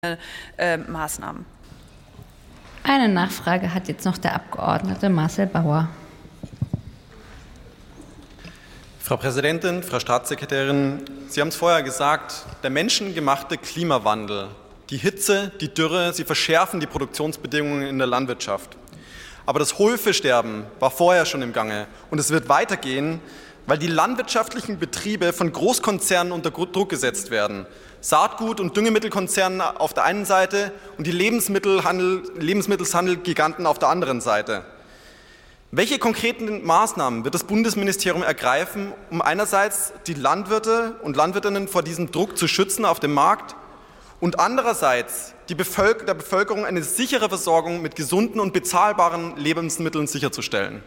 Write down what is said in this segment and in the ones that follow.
Maßnahmen. Eine Nachfrage hat jetzt noch der Abgeordnete Marcel Bauer. Frau Präsidentin, Frau Staatssekretärin, Sie haben es vorher gesagt, der menschengemachte Klimawandel, die Hitze, die Dürre, sie verschärfen die Produktionsbedingungen in der Landwirtschaft. Aber das Höfesterben war vorher schon im Gange und es wird weitergehen, weil die landwirtschaftlichen Betriebe von Großkonzernen unter Druck gesetzt werden. Saatgut- und Düngemittelkonzernen auf der einen Seite und die Lebensmittelhandelgiganten auf der anderen Seite. Welche konkreten Maßnahmen wird das Bundesministerium ergreifen, um einerseits die Landwirte und Landwirtinnen vor diesem Druck zu schützen auf dem Markt und andererseits der Bevölkerung eine sichere Versorgung mit gesunden und bezahlbaren Lebensmitteln sicherzustellen?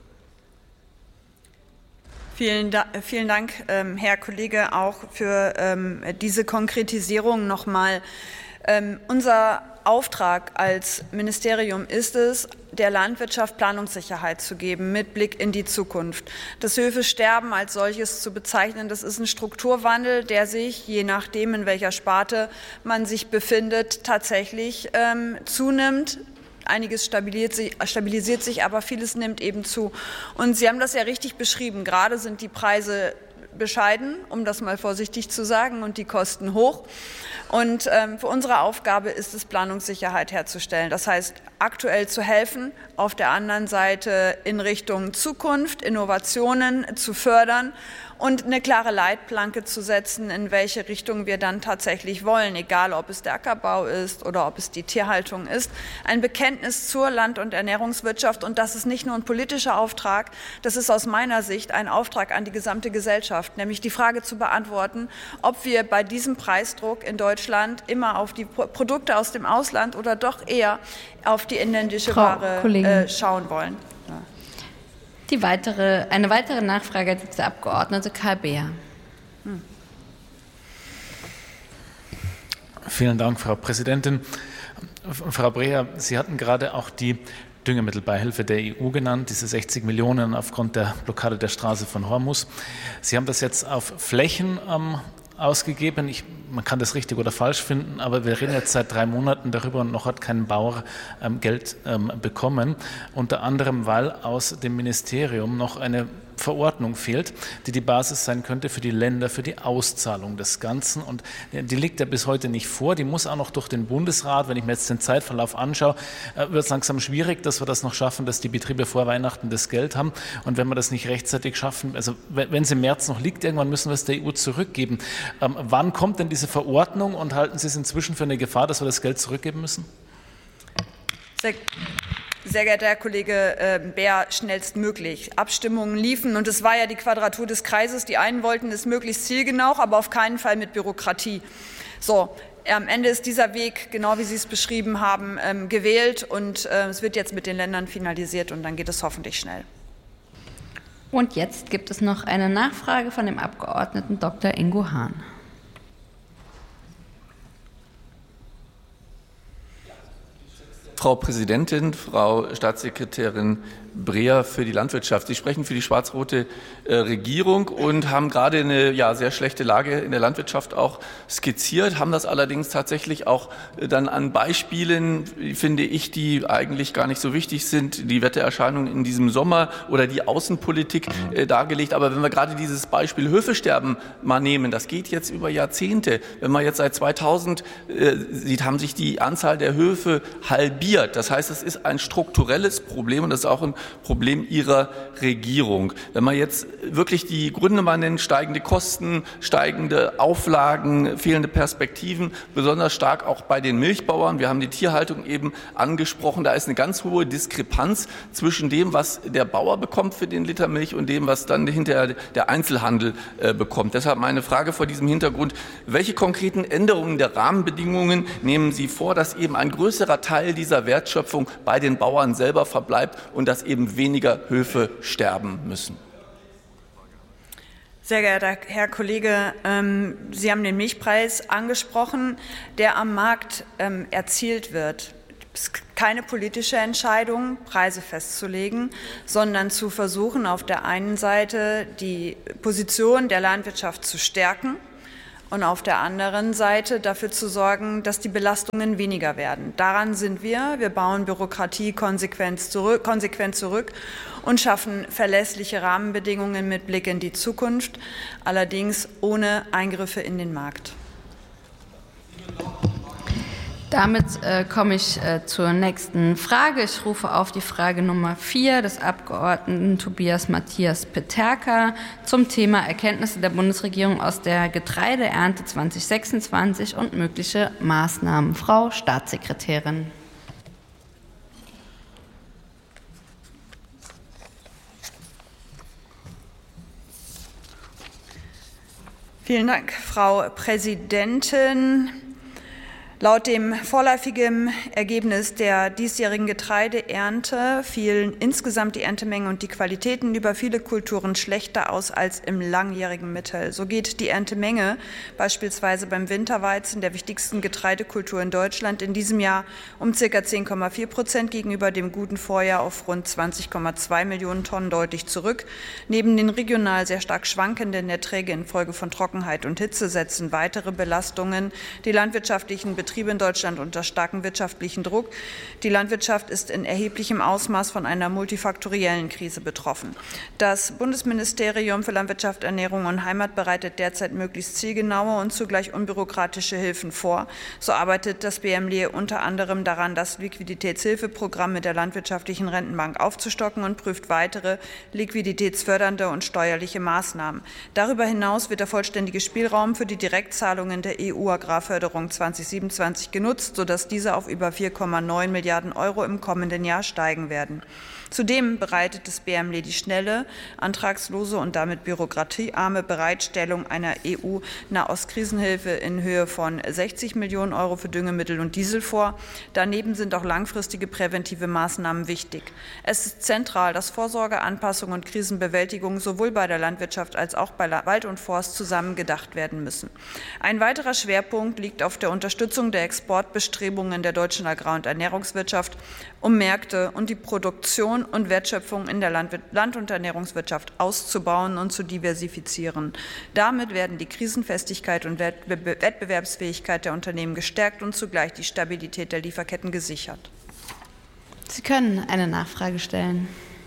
Vielen Dank, Herr Kollege, auch für diese Konkretisierung nochmal. Unser Auftrag als Ministerium ist es, der Landwirtschaft Planungssicherheit zu geben mit Blick in die Zukunft. Das Höfesterben als solches zu bezeichnen, das ist ein Strukturwandel, der sich, je nachdem in welcher Sparte man sich befindet, tatsächlich zunimmt. Einiges stabilisiert sich, aber vieles nimmt eben zu. Und Sie haben das ja richtig beschrieben. Gerade sind die Preise bescheiden, um das mal vorsichtig zu sagen, und die Kosten hoch. Und für unsere Aufgabe ist es, Planungssicherheit herzustellen. Das heißt, aktuell zu helfen, auf der anderen Seite in Richtung Zukunft, Innovationen zu fördern und eine klare Leitplanke zu setzen, in welche Richtung wir dann tatsächlich wollen, egal ob es der Ackerbau ist oder ob es die Tierhaltung ist. Ein Bekenntnis zur Land- und Ernährungswirtschaft, und das ist nicht nur ein politischer Auftrag, das ist aus meiner Sicht ein Auftrag an die gesamte Gesellschaft, nämlich die Frage zu beantworten, ob wir bei diesem Preisdruck in Deutschland immer auf die Produkte aus dem Ausland oder doch eher auf die inländische Ware schauen wollen. Eine weitere Nachfrage hat der Abgeordnete Karl Beer. Vielen Dank, Frau Präsidentin. Frau Breher, Sie hatten gerade auch die Düngemittelbeihilfe der EU genannt, diese 60 Millionen aufgrund der Blockade der Straße von Hormuz. Sie haben das jetzt auf Flächen ausgegeben. Man kann das richtig oder falsch finden, aber wir reden jetzt seit 3 Monaten darüber und noch hat kein Bauer Geld bekommen. Unter anderem, weil aus dem Ministerium noch eine Verordnung fehlt, die Basis sein könnte für die Länder, für die Auszahlung des Ganzen. Und die liegt ja bis heute nicht vor. Die muss auch noch durch den Bundesrat. Wenn ich mir jetzt den Zeitverlauf anschaue, wird es langsam schwierig, dass wir das noch schaffen, dass die Betriebe vor Weihnachten das Geld haben. Und wenn wir das nicht rechtzeitig schaffen, also wenn es im März noch liegt, irgendwann müssen wir es der EU zurückgeben. Wann kommt denn diese Verordnung und halten Sie es inzwischen für eine Gefahr, dass wir das Geld zurückgeben müssen? Sehr geehrter Herr Kollege Beer, schnellstmöglich. Abstimmungen liefen und es war ja die Quadratur des Kreises. Die einen wollten es möglichst zielgenau, aber auf keinen Fall mit Bürokratie. So, am Ende ist dieser Weg, genau wie Sie es beschrieben haben, gewählt und es wird jetzt mit den Ländern finalisiert und dann geht es hoffentlich schnell. Und jetzt gibt es noch eine Nachfrage von dem Abgeordneten Dr. Ingo Hahn. Frau Präsidentin, Frau Staatssekretärin Breher für die Landwirtschaft. Sie sprechen für die schwarz-rote Regierung und haben gerade eine sehr schlechte Lage in der Landwirtschaft auch skizziert, haben das allerdings tatsächlich auch dann an Beispielen, finde ich, die eigentlich gar nicht so wichtig sind, die Wettererscheinungen in diesem Sommer oder die Außenpolitik dargelegt. Aber wenn wir gerade dieses Beispiel Höfesterben mal nehmen, das geht jetzt über Jahrzehnte. Wenn man jetzt seit 2000 sieht, haben sich die Anzahl der Höfe halbiert. Das heißt, es ist ein strukturelles Problem und das ist auch ein Problem Ihrer Regierung. Wenn man jetzt wirklich die Gründe mal nennt, steigende Kosten, steigende Auflagen, fehlende Perspektiven, besonders stark auch bei den Milchbauern. Wir haben die Tierhaltung eben angesprochen. Da ist eine ganz hohe Diskrepanz zwischen dem, was der Bauer bekommt für den Liter Milch und dem, was dann hinterher der Einzelhandel bekommt. Deshalb meine Frage vor diesem Hintergrund: Welche konkreten Änderungen der Rahmenbedingungen nehmen Sie vor, dass eben ein größerer Teil dieser Wertschöpfung bei den Bauern selber verbleibt und dass eben weniger Höfe sterben müssen? Sehr geehrter Herr Kollege, Sie haben den Milchpreis angesprochen, der am Markt erzielt wird. Es ist keine politische Entscheidung, Preise festzulegen, sondern zu versuchen, auf der einen Seite die Position der Landwirtschaft zu stärken und auf der anderen Seite dafür zu sorgen, dass die Belastungen weniger werden. Daran sind wir. Wir bauen Bürokratie konsequent zurück und schaffen verlässliche Rahmenbedingungen mit Blick in die Zukunft, allerdings ohne Eingriffe in den Markt. Damit komme ich zur nächsten Frage. Ich rufe auf die Frage Nummer 4 des Abgeordneten Tobias Matthias Peterka zum Thema Erkenntnisse der Bundesregierung aus der Getreideernte 2026 und mögliche Maßnahmen. Frau Staatssekretärin. Vielen Dank, Frau Präsidentin. Laut dem vorläufigen Ergebnis der diesjährigen Getreideernte fielen insgesamt die Erntemengen und die Qualitäten über viele Kulturen schlechter aus als im langjährigen Mittel. So geht die Erntemenge beispielsweise beim Winterweizen, der wichtigsten Getreidekultur in Deutschland, in diesem Jahr um ca. 10,4% gegenüber dem guten Vorjahr auf rund 20,2 Millionen Tonnen deutlich zurück. Neben den regional sehr stark schwankenden Erträge infolge von Trockenheit und Hitze setzen weitere Belastungen die landwirtschaftlichen Betriebe in Deutschland unter starken wirtschaftlichen Druck. Die Landwirtschaft ist in erheblichem Ausmaß von einer multifaktoriellen Krise betroffen. Das Bundesministerium für Landwirtschaft, Ernährung und Heimat bereitet derzeit möglichst zielgenaue und zugleich unbürokratische Hilfen vor. So arbeitet das BMLE unter anderem daran, das Liquiditätshilfeprogramm mit der Landwirtschaftlichen Rentenbank aufzustocken und prüft weitere liquiditätsfördernde und steuerliche Maßnahmen. Darüber hinaus wird der vollständige Spielraum für die Direktzahlungen der EU-Agrarförderung 2027 genutzt, sodass diese auf über 4,9 Milliarden € im kommenden Jahr steigen werden. Zudem bereitet das BMLE die schnelle, antragslose und damit bürokratiearme Bereitstellung einer EU-Nahost-Krisenhilfe in Höhe von 60 Millionen € für Düngemittel und Diesel vor. Daneben sind auch langfristige präventive Maßnahmen wichtig. Es ist zentral, dass Vorsorge, Anpassung und Krisenbewältigung sowohl bei der Landwirtschaft als auch bei Wald und Forst zusammen gedacht werden müssen. Ein weiterer Schwerpunkt liegt auf der Unterstützung der Exportbestrebungen der deutschen Agrar- und Ernährungswirtschaft, um Märkte und die Produktion und Wertschöpfung in der Land- und Ernährungswirtschaft auszubauen und zu diversifizieren. Damit werden die Krisenfestigkeit und Wettbewerbsfähigkeit der Unternehmen gestärkt und zugleich die Stabilität der Lieferketten gesichert. Sie können eine Nachfrage stellen.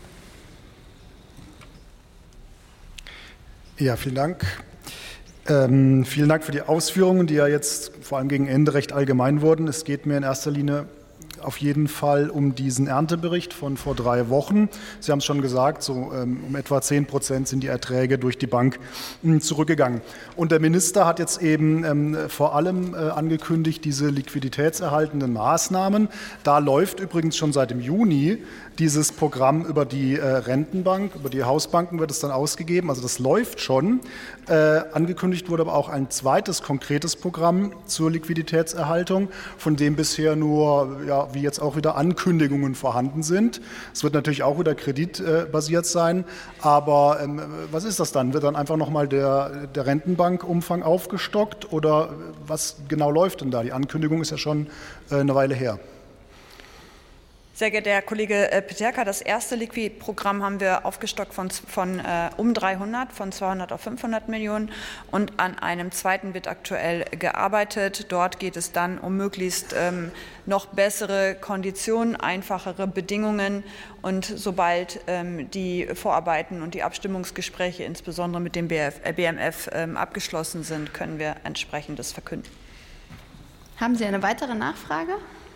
Ja, vielen Dank. Vielen Dank für die Ausführungen, die ja jetzt vor allem gegen Ende recht allgemein wurden. Es geht mir in erster Linie auf jeden Fall um diesen Erntebericht von vor 3 Wochen. Sie haben es schon gesagt, so um etwa 10% sind die Erträge durch die Bank zurückgegangen. Und der Minister hat jetzt eben vor allem angekündigt, diese liquiditätserhaltenden Maßnahmen. Da läuft übrigens schon seit dem Juni dieses Programm über die Rentenbank, über die Hausbanken wird es dann ausgegeben. Also das läuft schon. Angekündigt wurde aber auch ein zweites konkretes Programm zur Liquiditätserhaltung, von dem bisher nur, ja, wie jetzt auch wieder Ankündigungen vorhanden sind. Es wird natürlich auch wieder kreditbasiert sein. Aber was ist das dann? Wird dann einfach nochmal der Rentenbankumfang aufgestockt oder was genau läuft denn da? Die Ankündigung ist ja schon eine Weile her. Sehr geehrter Herr Kollege Peterka, das erste Liquid-Programm haben wir aufgestockt von um 300, von 200 auf 500 Millionen. Und an einem zweiten wird aktuell gearbeitet. Dort geht es dann um möglichst noch bessere Konditionen, einfachere Bedingungen. Und sobald die Vorarbeiten und die Abstimmungsgespräche, insbesondere mit dem BMF, abgeschlossen sind, können wir Entsprechendes verkünden. Haben Sie eine weitere Nachfrage?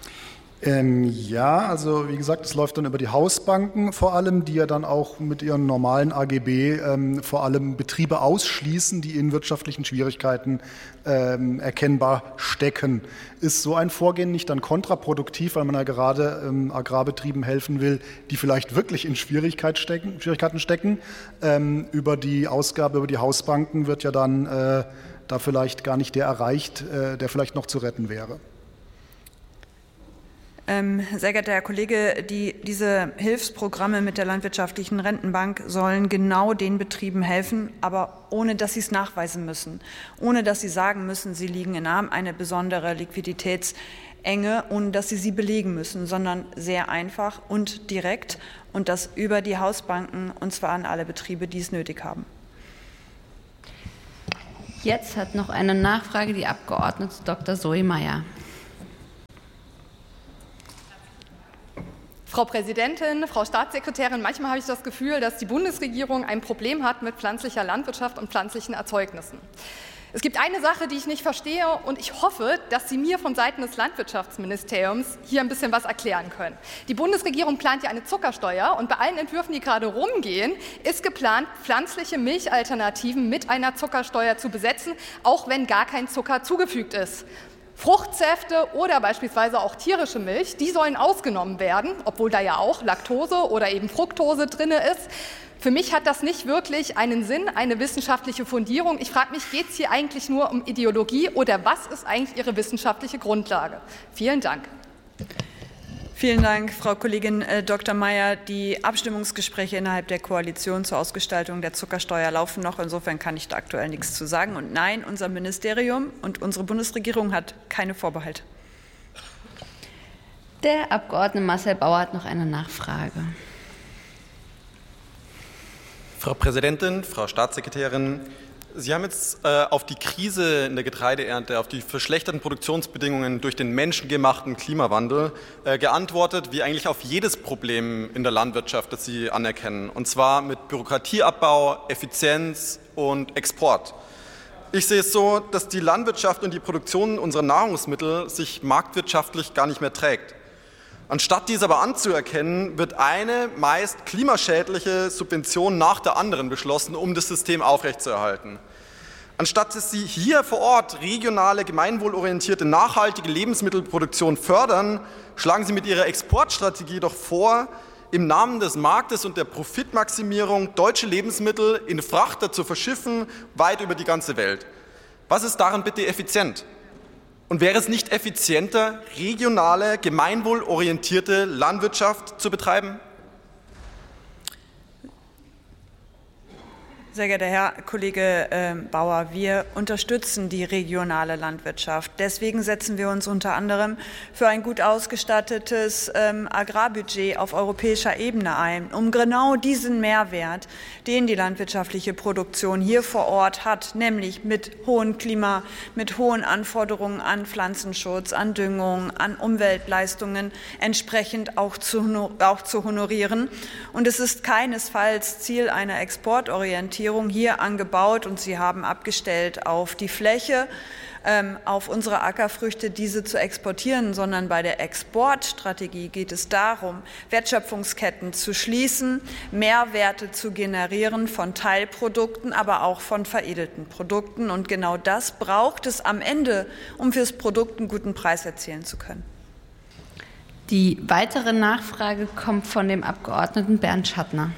Ja, also wie gesagt, es läuft dann über die Hausbanken vor allem, die ja dann auch mit ihren normalen AGB vor allem Betriebe ausschließen, die in wirtschaftlichen Schwierigkeiten erkennbar stecken. Ist so ein Vorgehen nicht dann kontraproduktiv, weil man ja gerade Agrarbetrieben helfen will, die vielleicht wirklich in Schwierigkeiten stecken? Über die Ausgabe, über die Hausbanken wird ja dann da vielleicht gar nicht der erreicht, der vielleicht noch zu retten wäre. Sehr geehrter Herr Kollege, diese Hilfsprogramme mit der Landwirtschaftlichen Rentenbank sollen genau den Betrieben helfen, aber ohne dass sie es nachweisen müssen, ohne dass sie sagen müssen, sie liegen in eine besondere Liquiditätsenge, ohne dass sie belegen müssen, sondern sehr einfach und direkt und das über die Hausbanken und zwar an alle Betriebe, die es nötig haben. Jetzt hat noch eine Nachfrage die Abgeordnete Dr. Zoe Meyer. Frau Präsidentin, Frau Staatssekretärin, manchmal habe ich das Gefühl, dass die Bundesregierung ein Problem hat mit pflanzlicher Landwirtschaft und pflanzlichen Erzeugnissen. Es gibt eine Sache, die ich nicht verstehe, und ich hoffe, dass Sie mir von Seiten des Landwirtschaftsministeriums hier ein bisschen was erklären können. Die Bundesregierung plant ja eine Zuckersteuer, und bei allen Entwürfen, die gerade rumgehen, ist geplant, pflanzliche Milchalternativen mit einer Zuckersteuer zu besetzen, auch wenn gar kein Zucker zugefügt ist. Fruchtsäfte oder beispielsweise auch tierische Milch, die sollen ausgenommen werden, obwohl da ja auch Laktose oder eben Fructose drin ist. Für mich hat das nicht wirklich einen Sinn, eine wissenschaftliche Fundierung. Ich frage mich, geht es hier eigentlich nur um Ideologie oder was ist eigentlich Ihre wissenschaftliche Grundlage? Vielen Dank. Vielen Dank, Frau Kollegin Dr. Meyer. Die Abstimmungsgespräche innerhalb der Koalition zur Ausgestaltung der Zuckersteuer laufen noch. Insofern kann ich da aktuell nichts zu sagen. Und nein, unser Ministerium und unsere Bundesregierung hat keine Vorbehalte. Der Abgeordnete Marcel Bauer hat noch eine Nachfrage. Frau Präsidentin, Frau Staatssekretärin, Sie haben jetzt auf die Krise in der Getreideernte, auf die verschlechterten Produktionsbedingungen durch den menschengemachten Klimawandel geantwortet, wie eigentlich auf jedes Problem in der Landwirtschaft, das Sie anerkennen, und zwar mit Bürokratieabbau, Effizienz und Export. Ich sehe es so, dass die Landwirtschaft und die Produktion unserer Nahrungsmittel sich marktwirtschaftlich gar nicht mehr trägt. Anstatt dies aber anzuerkennen, wird eine meist klimaschädliche Subvention nach der anderen beschlossen, um das System aufrechtzuerhalten. Anstatt dass Sie hier vor Ort regionale, gemeinwohlorientierte, nachhaltige Lebensmittelproduktion fördern, schlagen Sie mit Ihrer Exportstrategie doch vor, im Namen des Marktes und der Profitmaximierung deutsche Lebensmittel in Frachter zu verschiffen, weit über die ganze Welt. Was ist daran bitte effizient? Und wäre es nicht effizienter, regionale, gemeinwohlorientierte Landwirtschaft zu betreiben? Sehr geehrter Herr Kollege Bauer, wir unterstützen die regionale Landwirtschaft. Deswegen setzen wir uns unter anderem für ein gut ausgestattetes Agrarbudget auf europäischer Ebene ein, um genau diesen Mehrwert, den die landwirtschaftliche Produktion hier vor Ort hat, nämlich mit hohen Anforderungen an Pflanzenschutz, an Düngung, an Umweltleistungen entsprechend auch zu honorieren. Und es ist keinesfalls Ziel einer Exportorientierung hier angebaut, und Sie haben abgestellt auf die Fläche, auf unsere Ackerfrüchte, diese zu exportieren, sondern bei der Exportstrategie geht es darum, Wertschöpfungsketten zu schließen, Mehrwerte zu generieren von Teilprodukten, aber auch von veredelten Produkten. Und genau das braucht es am Ende, um fürs Produkt einen guten Preis erzielen zu können. Die weitere Nachfrage kommt von dem Abgeordneten Bernd Schattner.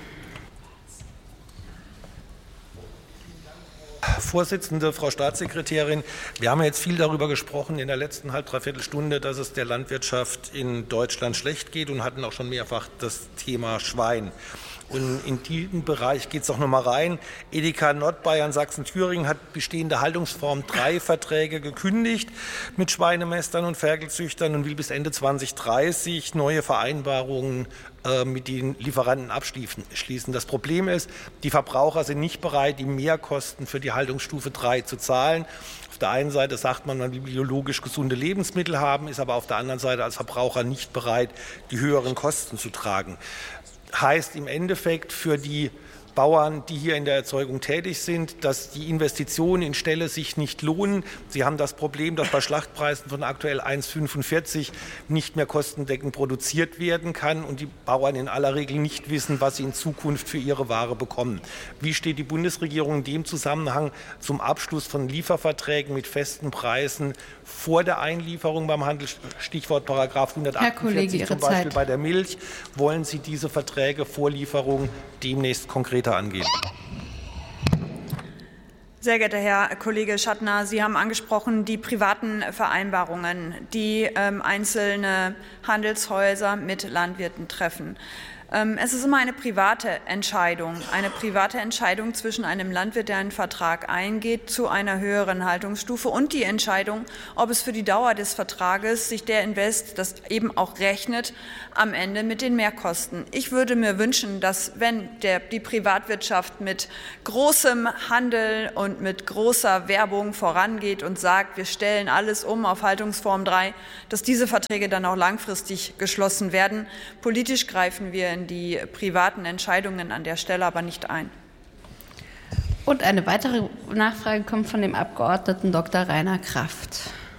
Vorsitzende, Frau Staatssekretärin, wir haben jetzt viel darüber gesprochen in der letzten dreiviertel Stunde, dass es der Landwirtschaft in Deutschland schlecht geht, und hatten auch schon mehrfach das Thema Schwein. Und in diesen Bereich geht es auch noch mal rein. Edeka Nordbayern, Sachsen, Thüringen hat bestehende Haltungsform 3 Verträge gekündigt mit Schweinemästern und Ferkelzüchtern und will bis Ende 2030 neue Vereinbarungen mit den Lieferanten abschließen. Das Problem ist, die Verbraucher sind nicht bereit, die Mehrkosten für die Haltungsstufe 3 zu zahlen. Auf der einen Seite sagt man will biologisch gesunde Lebensmittel haben, ist aber auf der anderen Seite als Verbraucher nicht bereit, die höheren Kosten zu tragen. Heißt im Endeffekt für die Bauern, die hier in der Erzeugung tätig sind, dass die Investitionen in Ställe sich nicht lohnen. Sie haben das Problem, dass bei Schlachtpreisen von aktuell 1,45 nicht mehr kostendeckend produziert werden kann und die Bauern in aller Regel nicht wissen, was sie in Zukunft für ihre Ware bekommen. Wie steht die Bundesregierung in dem Zusammenhang zum Abschluss von Lieferverträgen mit festen Preisen vor der Einlieferung beim Handel? Stichwort Paragraph 148 zum Beispiel bei der Milch. Wollen Sie diese Verträge vor Lieferung demnächst konkreter angehen? Sehr geehrter Herr Kollege Schattner, Sie haben angesprochen die privaten Vereinbarungen, die einzelne Handelshäuser mit Landwirten treffen. Es ist immer eine private Entscheidung zwischen einem Landwirt, der einen Vertrag eingeht, zu einer höheren Haltungsstufe und die Entscheidung, ob es für die Dauer des Vertrages sich der Invest, das eben auch rechnet, am Ende mit den Mehrkosten. Ich würde mir wünschen, dass wenn die Privatwirtschaft mit großem Handel und mit großer Werbung vorangeht und sagt, wir stellen alles um auf Haltungsform 3, dass diese Verträge dann auch langfristig geschlossen werden. Politisch greifen wir in die privaten Entscheidungen an der Stelle aber nicht ein. Und eine weitere Nachfrage kommt von dem Abgeordneten Dr. Rainer Kraft.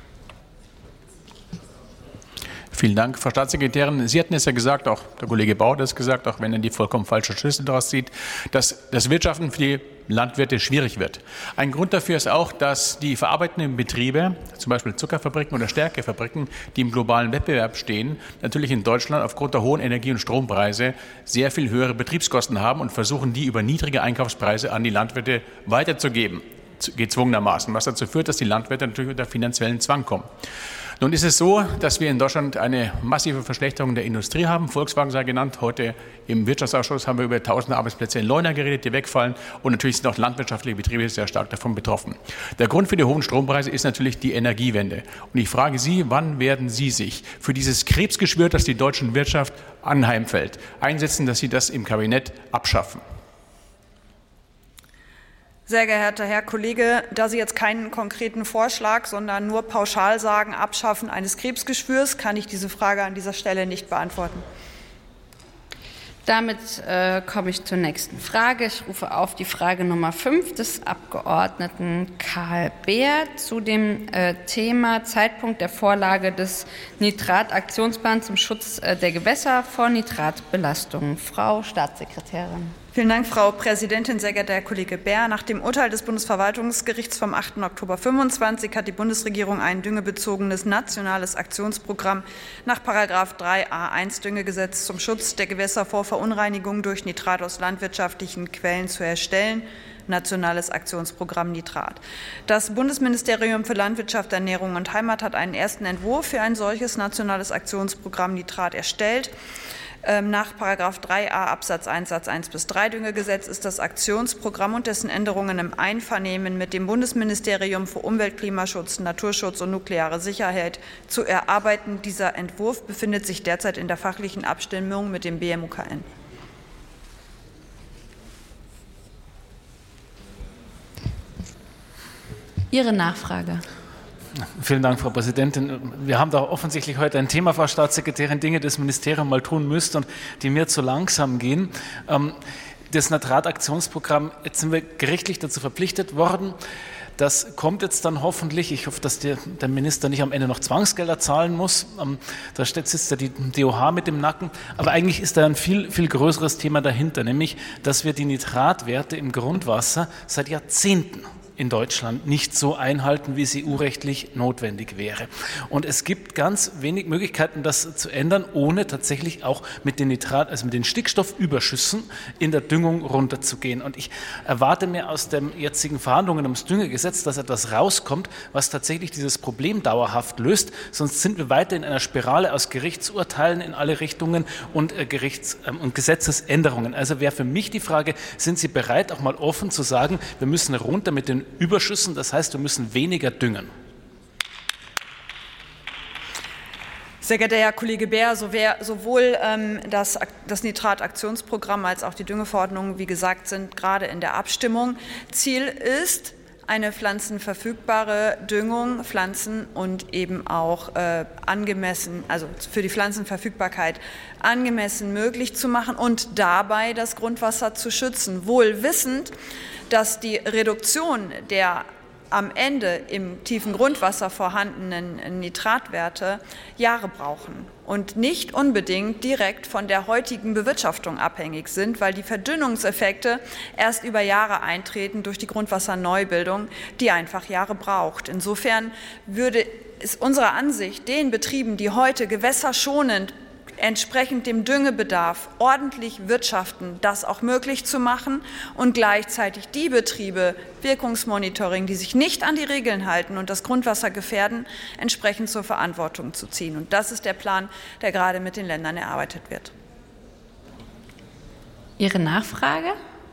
Vielen Dank, Frau Staatssekretärin. Sie hatten es ja gesagt, auch der Kollege Bauer hat es gesagt, auch wenn er die vollkommen falsche Schlüsse daraus zieht, dass das Wirtschaften für die Landwirte schwierig wird. Ein Grund dafür ist auch, dass die verarbeitenden Betriebe, zum Beispiel Zuckerfabriken oder Stärkefabriken, die im globalen Wettbewerb stehen, natürlich in Deutschland aufgrund der hohen Energie- und Strompreise sehr viel höhere Betriebskosten haben und versuchen, die über niedrige Einkaufspreise an die Landwirte weiterzugeben, gezwungenermaßen, was dazu führt, dass die Landwirte natürlich unter finanziellen Zwang kommen. Nun ist es so, dass wir in Deutschland eine massive Verschlechterung der Industrie haben. Volkswagen sei genannt. Heute im Wirtschaftsausschuss haben wir über 1000 Arbeitsplätze in Leuna geredet, die wegfallen. Und natürlich sind auch landwirtschaftliche Betriebe sehr stark davon betroffen. Der Grund für die hohen Strompreise ist natürlich die Energiewende. Und ich frage Sie, wann werden Sie sich für dieses Krebsgeschwür, das die deutsche Wirtschaft anheimfällt, einsetzen, dass Sie das im Kabinett abschaffen? Sehr geehrter Herr Kollege, da Sie jetzt keinen konkreten Vorschlag, sondern nur pauschal sagen, Abschaffen eines Krebsgeschwürs, kann ich diese Frage an dieser Stelle nicht beantworten. Damit komme ich zur nächsten Frage. Ich rufe auf die Frage Nummer 5 des Abgeordneten Karl Beer zu dem Thema Zeitpunkt der Vorlage des Nitrataktionsplans zum Schutz der Gewässer vor Nitratbelastungen. Frau Staatssekretärin. Vielen Dank, Frau Präsidentin, sehr geehrter Herr Kollege Beer. Nach dem Urteil des Bundesverwaltungsgerichts vom 8. Oktober 2025 hat die Bundesregierung ein düngebezogenes nationales Aktionsprogramm nach § 3a1 Düngegesetz zum Schutz der Gewässer vor Verunreinigung durch Nitrat aus landwirtschaftlichen Quellen zu erstellen. Nationales Aktionsprogramm Nitrat. Das Bundesministerium für Landwirtschaft, Ernährung und Heimat hat einen ersten Entwurf für ein solches nationales Aktionsprogramm Nitrat erstellt. Nach § 3a Absatz 1 Satz 1 bis 3 Düngegesetz ist das Aktionsprogramm und dessen Änderungen im Einvernehmen mit dem Bundesministerium für Umwelt, Klimaschutz, Naturschutz und nukleare Sicherheit zu erarbeiten. Dieser Entwurf befindet sich derzeit in der fachlichen Abstimmung mit dem BMUKN. Ihre Nachfrage. Vielen Dank, Frau Präsidentin. Wir haben da offensichtlich heute ein Thema, Frau Staatssekretärin, Dinge, die das Ministerium mal tun müsste und die mir zu langsam gehen. Das Nitrataktionsprogramm, jetzt sind wir gerichtlich dazu verpflichtet worden. Das kommt jetzt dann hoffentlich. Ich hoffe, dass der Minister nicht am Ende noch Zwangsgelder zahlen muss. Da sitzt ja die DOH mit dem Nacken. Aber eigentlich ist da ein viel, viel größeres Thema dahinter, nämlich, dass wir die Nitratwerte im Grundwasser seit Jahrzehnten in Deutschland nicht so einhalten, wie es EU-rechtlich notwendig wäre. Und es gibt ganz wenig Möglichkeiten, das zu ändern, ohne tatsächlich auch mit den mit den Stickstoffüberschüssen in der Düngung runterzugehen. Und ich erwarte mir aus den jetzigen Verhandlungen ums Düngegesetz, dass etwas rauskommt, was tatsächlich dieses Problem dauerhaft löst. Sonst sind wir weiter in einer Spirale aus Gerichtsurteilen in alle Richtungen und und Gesetzesänderungen. Also wäre für mich die Frage, sind Sie bereit, auch mal offen zu sagen, wir müssen runter mit den Überschüssen, das heißt, wir müssen weniger düngen. Sehr geehrter Herr Kollege Beer, sowohl das Nitrataktionsprogramm als auch die Düngeverordnung, wie gesagt, sind gerade in der Abstimmung. Ziel ist eine pflanzenverfügbare Düngung, Pflanzen und eben auch angemessen, also für die Pflanzenverfügbarkeit angemessen möglich zu machen und dabei das Grundwasser zu schützen, wohl wissend, dass die Reduktion der am Ende im tiefen Grundwasser vorhandenen Nitratwerte Jahre brauchen und nicht unbedingt direkt von der heutigen Bewirtschaftung abhängig sind, weil die Verdünnungseffekte erst über Jahre eintreten durch die Grundwasserneubildung, die einfach Jahre braucht. Insofern ist unserer Ansicht den Betrieben, die heute gewässerschonend entsprechend dem Düngebedarf ordentlich wirtschaften, das auch möglich zu machen und gleichzeitig die Betriebe, Wirkungsmonitoring, die sich nicht an die Regeln halten und das Grundwasser gefährden, entsprechend zur Verantwortung zu ziehen. Und das ist der Plan, der gerade mit den Ländern erarbeitet wird. Ihre Nachfrage?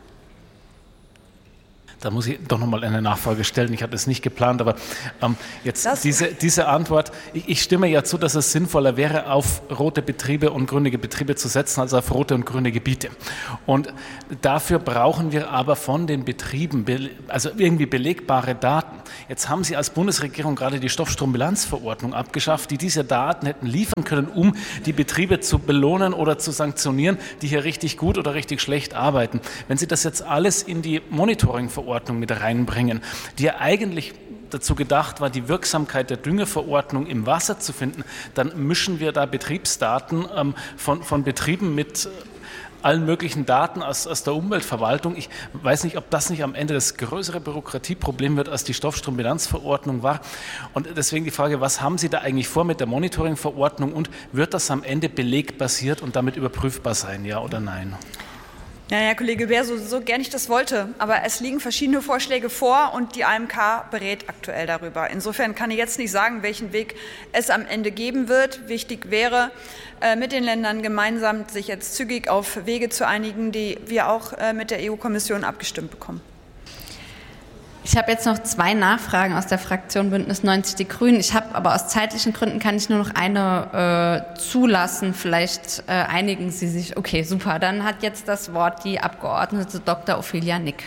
Da muss ich doch nochmal eine Nachfrage stellen. Ich hatte es nicht geplant, aber jetzt diese Antwort. Ich stimme ja zu, dass es sinnvoller wäre, auf rote Betriebe und grüne Betriebe zu setzen, als auf rote und grüne Gebiete. Und dafür brauchen wir aber von den Betrieben also irgendwie belegbare Daten. Jetzt haben Sie als Bundesregierung gerade die Stoffstrombilanzverordnung abgeschafft, die diese Daten hätten liefern können, um die Betriebe zu belohnen oder zu sanktionieren, die hier richtig gut oder richtig schlecht arbeiten. Wenn Sie das jetzt alles in die Monitoringverordnung mit reinbringen, die ja eigentlich dazu gedacht war, die Wirksamkeit der Düngeverordnung im Wasser zu finden, dann mischen wir da Betriebsdaten von Betrieben mit allen möglichen Daten aus der Umweltverwaltung. Ich weiß nicht, ob das nicht am Ende das größere Bürokratieproblem wird, als die Stoffstrombilanzverordnung war. Und deswegen die Frage, was haben Sie da eigentlich vor mit der Monitoringverordnung und wird das am Ende belegbasiert und damit überprüfbar sein, ja oder nein? Ja, Herr Kollege Beer, so gern ich das wollte, aber es liegen verschiedene Vorschläge vor und die AMK berät aktuell darüber. Insofern kann ich jetzt nicht sagen, welchen Weg es am Ende geben wird. Wichtig wäre, mit den Ländern gemeinsam sich jetzt zügig auf Wege zu einigen, die wir auch mit der EU-Kommission abgestimmt bekommen. Ich habe jetzt noch 2 Nachfragen aus der Fraktion Bündnis 90 Die Grünen. Ich habe aber aus zeitlichen Gründen kann ich nur noch eine zulassen. Vielleicht einigen Sie sich. Okay, super. Dann hat jetzt das Wort die Abgeordnete Dr. Ophelia Nick.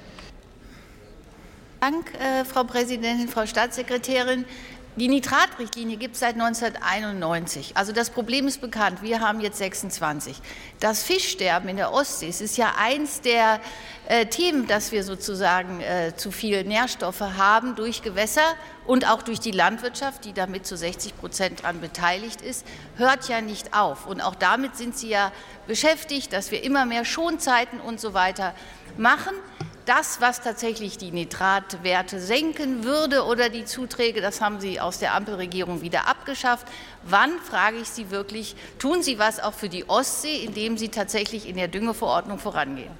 Dank, Frau Präsidentin, Frau Staatssekretärin. Die Nitratrichtlinie gibt es seit 1991. Also das Problem ist bekannt. Wir haben jetzt 26. Das Fischsterben in der Ostsee, es ist ja eins der Themen, dass wir sozusagen zu viel Nährstoffe haben durch Gewässer und auch durch die Landwirtschaft, die damit zu 60% daran beteiligt ist, hört ja nicht auf. Und auch damit sind Sie ja beschäftigt, dass wir immer mehr Schonzeiten und so weiter machen. Das, was tatsächlich die Nitratwerte senken würde oder die Zuträge, das haben Sie aus der Ampelregierung wieder abgeschafft. Wann, frage ich Sie wirklich, tun Sie was auch für die Ostsee, indem Sie tatsächlich in der Düngeverordnung vorangehen?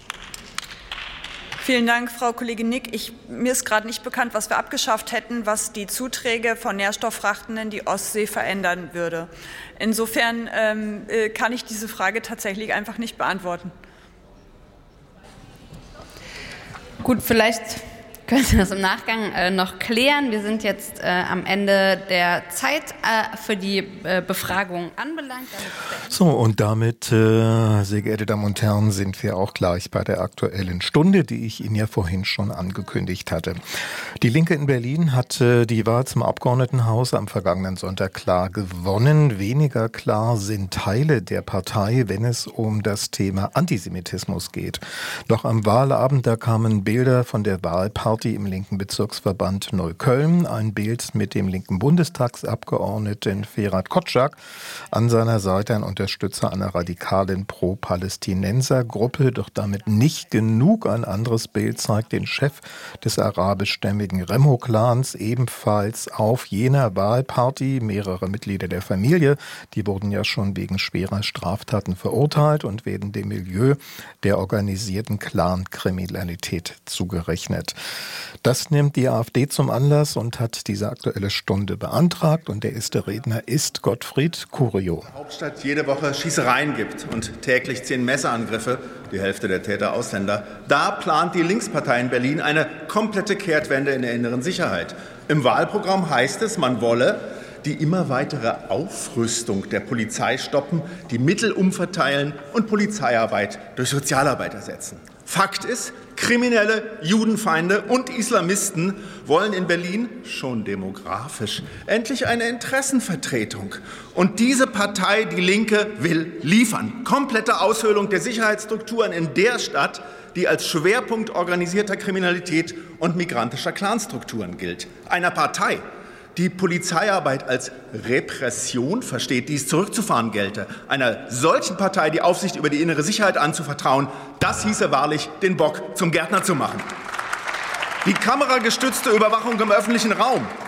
Vielen Dank, Frau Kollegin Nick. Mir ist gerade nicht bekannt, was wir abgeschafft hätten, was die Zuträge von Nährstofffrachten in die Ostsee verändern würde. Insofern kann ich diese Frage tatsächlich einfach nicht beantworten. Gut, vielleicht können Sie das im Nachgang noch klären. Wir sind jetzt am Ende der Zeit für die Befragung anbelangt. So, und damit, sehr geehrte Damen und Herren, sind wir auch gleich bei der Aktuellen Stunde, die ich Ihnen ja vorhin schon angekündigt hatte. Die Linke in Berlin hat die Wahl zum Abgeordnetenhaus am vergangenen Sonntag klar gewonnen. Weniger klar sind Teile der Partei, wenn es um das Thema Antisemitismus geht. Noch am Wahlabend, da kamen Bilder von der Wahlparty im linken Bezirksverband Neukölln, ein Bild mit dem linken Bundestagsabgeordneten Ferhat Kotschak, an seiner Seite ein Unterstützer einer radikalen Pro-Palästinenser-Gruppe, doch damit nicht genug. Ein anderes Bild zeigt den Chef des arabischstämmigen Remo-Clans, ebenfalls auf jener Wahlparty. Mehrere Mitglieder der Familie, die wurden ja schon wegen schwerer Straftaten verurteilt und werden dem Milieu der organisierten Clan-Kriminalität zugerechnet. Das nimmt die AfD zum Anlass und hat diese Aktuelle Stunde beantragt. Und der erste Redner ist Gottfried Curio. In der Hauptstadt jede Woche Schießereien gibt und täglich 10 Messerangriffe, die Hälfte der Täter Ausländer. Da plant die Linkspartei in Berlin eine komplette Kehrtwende in der inneren Sicherheit. Im Wahlprogramm heißt es, man wolle die immer weitere Aufrüstung der Polizei stoppen, die Mittel umverteilen und Polizeiarbeit durch Sozialarbeit ersetzen. Fakt ist, Kriminelle, Judenfeinde und Islamisten wollen in Berlin, schon demografisch, endlich eine Interessenvertretung. Und diese Partei, die Linke, will liefern. Komplette Aushöhlung der Sicherheitsstrukturen in der Stadt, die als Schwerpunkt organisierter Kriminalität und migrantischer Clanstrukturen gilt. Einer Partei, die Polizeiarbeit als Repression versteht, dies zurückzufahren gelte. Einer solchen Partei die Aufsicht über die innere Sicherheit anzuvertrauen, das hieße wahrlich, den Bock zum Gärtner zu machen. Die kameragestützte Überwachung im öffentlichen Raum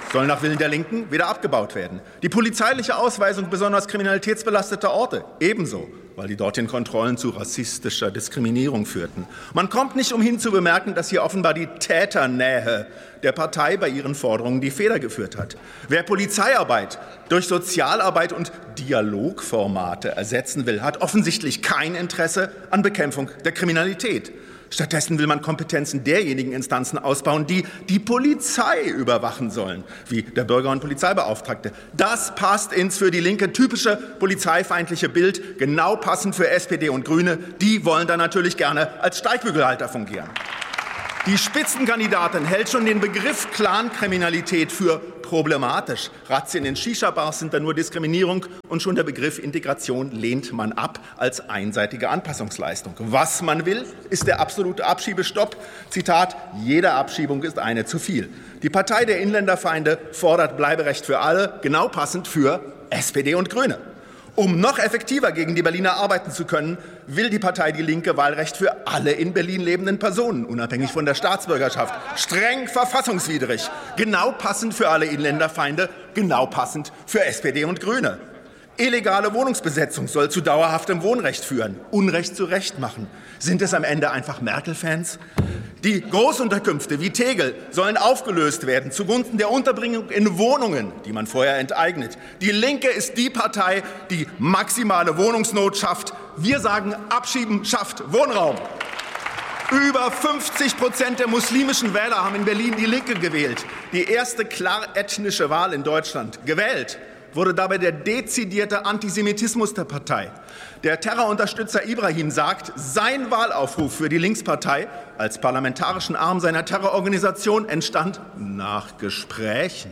soll nach Willen der Linken wieder abgebaut werden. Die polizeiliche Ausweisung besonders kriminalitätsbelasteter Orte ebenso, weil die dortigen Kontrollen zu rassistischer Diskriminierung führten. Man kommt nicht umhin zu bemerken, dass hier offenbar die Täternähe der Partei bei ihren Forderungen die Feder geführt hat. Wer Polizeiarbeit durch Sozialarbeit und Dialogformate ersetzen will, hat offensichtlich kein Interesse an Bekämpfung der Kriminalität. Stattdessen will man Kompetenzen derjenigen Instanzen ausbauen, die die Polizei überwachen sollen, wie der Bürger- und Polizeibeauftragte. Das passt ins für die Linke typische polizeifeindliche Bild, genau passend für SPD und Grüne. Die wollen dann natürlich gerne als Steigbügelhalter fungieren. Die Spitzenkandidatin hält schon den Begriff Clankriminalität für problematisch. Razzien in Shisha-Bars sind da nur Diskriminierung und schon der Begriff Integration lehnt man ab als einseitige Anpassungsleistung. Was man will, ist der absolute Abschiebestopp. Zitat, jede Abschiebung ist eine zu viel. Die Partei der Inländerfeinde fordert Bleiberecht für alle, genau passend für SPD und Grüne. Um noch effektiver gegen die Berliner arbeiten zu können, will die Partei Die Linke Wahlrecht für alle in Berlin lebenden Personen, unabhängig von der Staatsbürgerschaft. Streng verfassungswidrig. Genau passend für alle Inländerfeinde, genau passend für SPD und Grüne. Illegale Wohnungsbesetzung soll zu dauerhaftem Wohnrecht führen. Unrecht zu Recht machen. Sind es am Ende einfach Merkel-Fans? Die Großunterkünfte wie Tegel sollen aufgelöst werden zugunsten der Unterbringung in Wohnungen, die man vorher enteignet. Die Linke ist die Partei, die maximale Wohnungsnot schafft. Wir sagen, Abschieben schafft Wohnraum. Über 50% der muslimischen Wähler haben in Berlin die Linke gewählt. Die erste klar ethnische Wahl in Deutschland. Gewählt wurde dabei der dezidierte Antisemitismus der Partei. Der Terrorunterstützer Ibrahim sagt, sein Wahlaufruf für die Linkspartei als parlamentarischen Arm seiner Terrororganisation entstand nach Gesprächen.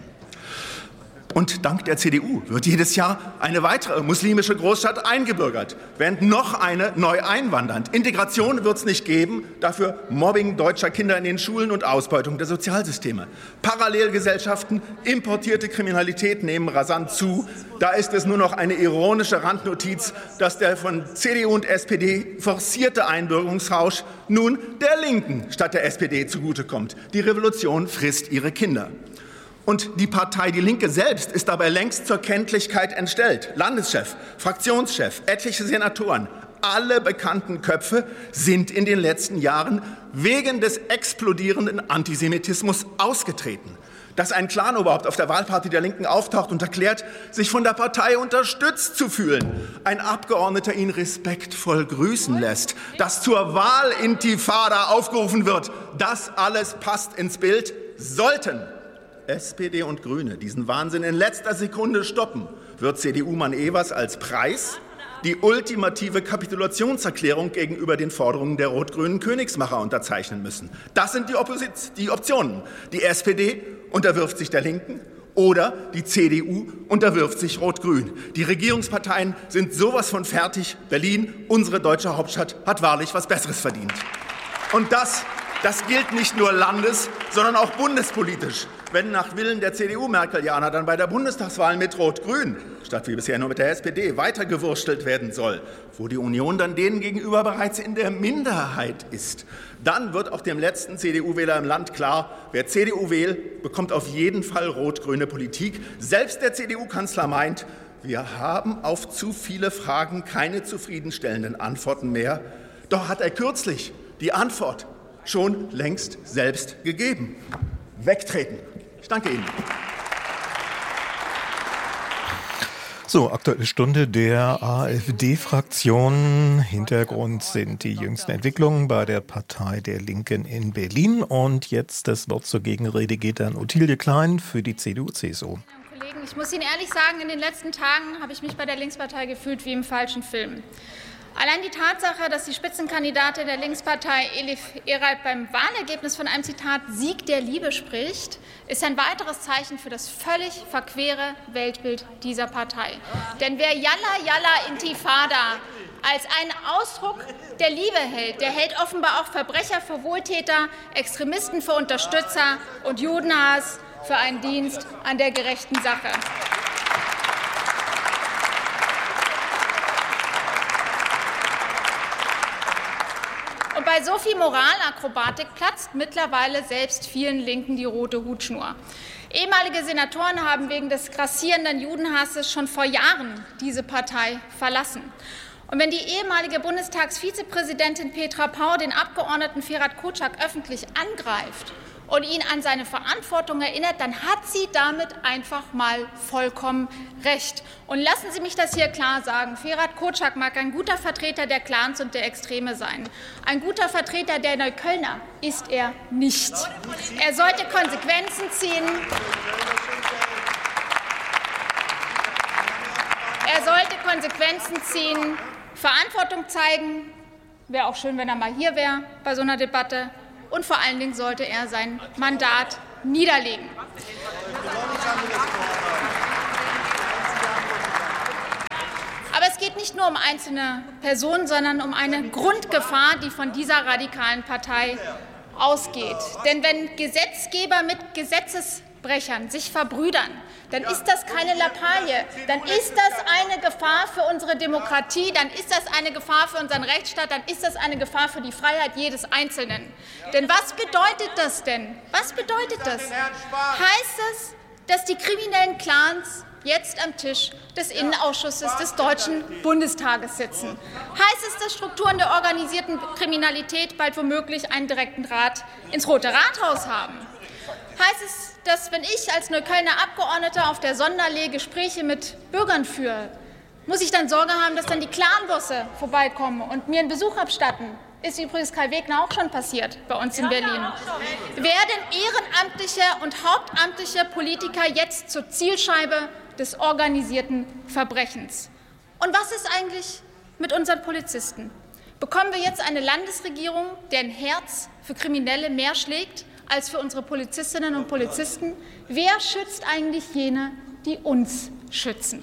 Und dank der CDU wird jedes Jahr eine weitere muslimische Großstadt eingebürgert, während noch eine neu einwandert. Integration wird es nicht geben, dafür Mobbing deutscher Kinder in den Schulen und Ausbeutung der Sozialsysteme. Parallelgesellschaften, importierte Kriminalität nehmen rasant zu. Da ist es nur noch eine ironische Randnotiz, dass der von CDU und SPD forcierte Einbürgerungsrausch nun der Linken statt der SPD zugutekommt. Die Revolution frisst ihre Kinder. Und die Partei Die Linke selbst ist dabei längst zur Kenntlichkeit entstellt. Landeschef, Fraktionschef, etliche Senatoren, alle bekannten Köpfe sind in den letzten Jahren wegen des explodierenden Antisemitismus ausgetreten. Dass ein Clanoberhaupt auf der Wahlparty der Linken auftaucht und erklärt, sich von der Partei unterstützt zu fühlen, ein Abgeordneter ihn respektvoll grüßen lässt, dass zur Wahlintifada aufgerufen wird, das alles passt ins Bild, sollten SPD und Grüne diesen Wahnsinn in letzter Sekunde stoppen, wird CDU-Mann Evers als Preis die ultimative Kapitulationserklärung gegenüber den Forderungen der rot-grünen Königsmacher unterzeichnen müssen. Das sind die Optionen. Die SPD unterwirft sich der Linken oder die CDU unterwirft sich Rot-Grün. Die Regierungsparteien sind sowas von fertig. Berlin, unsere deutsche Hauptstadt, hat wahrlich was Besseres verdient. Und das gilt nicht nur landes-, sondern auch bundespolitisch. Wenn nach Willen der CDU-Merkelianer dann bei der Bundestagswahl mit Rot-Grün, statt wie bisher nur mit der SPD, weitergewurstelt werden soll, wo die Union dann denen gegenüber bereits in der Minderheit ist, dann wird auch dem letzten CDU-Wähler im Land klar, wer CDU wählt, bekommt auf jeden Fall rot-grüne Politik. Selbst der CDU-Kanzler meint, wir haben auf zu viele Fragen keine zufriedenstellenden Antworten mehr. Doch hat er kürzlich die Antwort schon längst selbst gegeben. Wegtreten. Ich danke Ihnen. So, Aktuelle Stunde der AfD-Fraktion. Hintergrund sind die jüngsten Entwicklungen bei der Partei der Linken in Berlin. Und jetzt das Wort zur Gegenrede geht an Ottilie Klein für die CDU-CSU. Kollegen, ich muss Ihnen ehrlich sagen, in den letzten Tagen habe ich mich bei der Linkspartei gefühlt wie im falschen Film. Allein die Tatsache, dass die Spitzenkandidatin der Linkspartei Elif Eralt beim Wahlergebnis von einem Zitat Sieg der Liebe spricht, ist ein weiteres Zeichen für das völlig verquere Weltbild dieser Partei. Denn wer Yalla Yalla Intifada als einen Ausdruck der Liebe hält, der hält offenbar auch Verbrecher für Wohltäter, Extremisten für Unterstützer und Judenhass für einen Dienst an der gerechten Sache. Und bei so viel Moralakrobatik platzt mittlerweile selbst vielen Linken die rote Hutschnur. Ehemalige Senatoren haben wegen des grassierenden Judenhasses schon vor Jahren diese Partei verlassen. Und wenn die ehemalige Bundestagsvizepräsidentin Petra Pau den Abgeordneten Ferhat Kocak öffentlich angreift und ihn an seine Verantwortung erinnert, dann hat sie damit einfach mal vollkommen recht. Und lassen Sie mich das hier klar sagen. Ferhat Kocak mag ein guter Vertreter der Clans und der Extreme sein. Ein guter Vertreter der Neuköllner ist er nicht. Er sollte Konsequenzen ziehen. Er sollte Konsequenzen ziehen, Verantwortung zeigen. Wäre auch schön, wenn er mal hier wäre bei so einer Debatte. Und vor allen Dingen sollte er sein Mandat niederlegen. Aber es geht nicht nur um einzelne Personen, sondern um eine Grundgefahr, die von dieser radikalen Partei ausgeht. Denn wenn Gesetzgeber mit Gesetzesbrechern sich verbrüdern, dann ist das keine Lappalie, dann ist das eine Gefahr für unsere Demokratie, dann ist das eine Gefahr für unseren Rechtsstaat, dann ist das eine Gefahr für die Freiheit jedes Einzelnen. Denn was bedeutet das denn? Was bedeutet das? Heißt es, dass die kriminellen Clans jetzt am Tisch des Innenausschusses des Deutschen Bundestages sitzen? Heißt es, dass Strukturen der organisierten Kriminalität bald womöglich einen direkten Draht ins Rote Rathaus haben? Heißt es, dass, wenn ich als Neuköllner Abgeordneter auf der Sonderallee Gespräche mit Bürgern führe, muss ich dann Sorge haben, dass dann die Clanbosse vorbeikommen und mir einen Besuch abstatten? Ist übrigens Kai Wegner auch schon passiert bei uns in Berlin. Werden ehrenamtliche und hauptamtliche Politiker jetzt zur Zielscheibe des organisierten Verbrechens? Und was ist eigentlich mit unseren Polizisten? Bekommen wir jetzt eine Landesregierung, deren Herz für Kriminelle mehr schlägt als für unsere Polizistinnen und Polizisten? Wer schützt eigentlich jene, die uns schützen?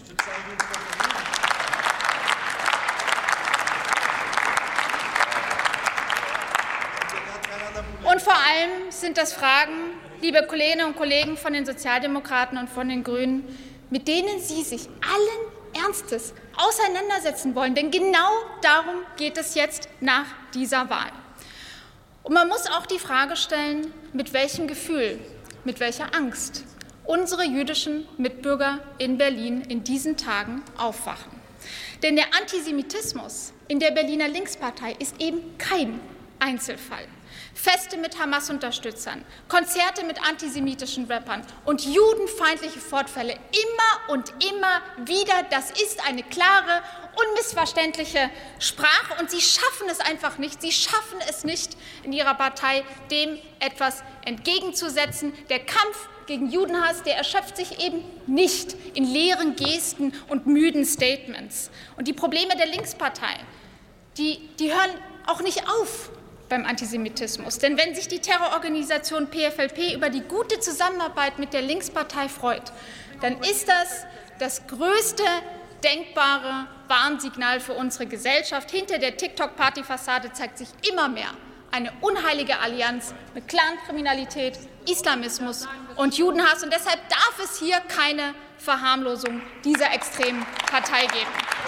Und vor allem sind das Fragen, liebe Kolleginnen und Kollegen von den Sozialdemokraten und von den Grünen, mit denen Sie sich allen Ernstes auseinandersetzen wollen. Denn genau darum geht es jetzt nach dieser Wahl. Und man muss auch die Frage stellen, mit welchem Gefühl, mit welcher Angst unsere jüdischen Mitbürger in Berlin in diesen Tagen aufwachen. Denn der Antisemitismus in der Berliner Linkspartei ist eben kein Einzelfall. Feste mit Hamas-Unterstützern, Konzerte mit antisemitischen Rappern und judenfeindliche Fortfälle immer und immer wieder. Das ist eine klare, unmissverständliche Sprache. Und Sie schaffen es einfach nicht. Sie schaffen es nicht, in Ihrer Partei dem etwas entgegenzusetzen. Der Kampf gegen Judenhass, der erschöpft sich eben nicht in leeren Gesten und müden Statements. Und die Probleme der Linkspartei, die hören auch nicht auf beim Antisemitismus. Denn wenn sich die Terrororganisation PFLP über die gute Zusammenarbeit mit der Linkspartei freut, dann ist das größte denkbare Warnsignal für unsere Gesellschaft. Hinter der TikTok-Party-Fassade zeigt sich immer mehr eine unheilige Allianz mit Clankriminalität, Islamismus und Judenhass. Und deshalb darf es hier keine Verharmlosung dieser extremen Partei geben.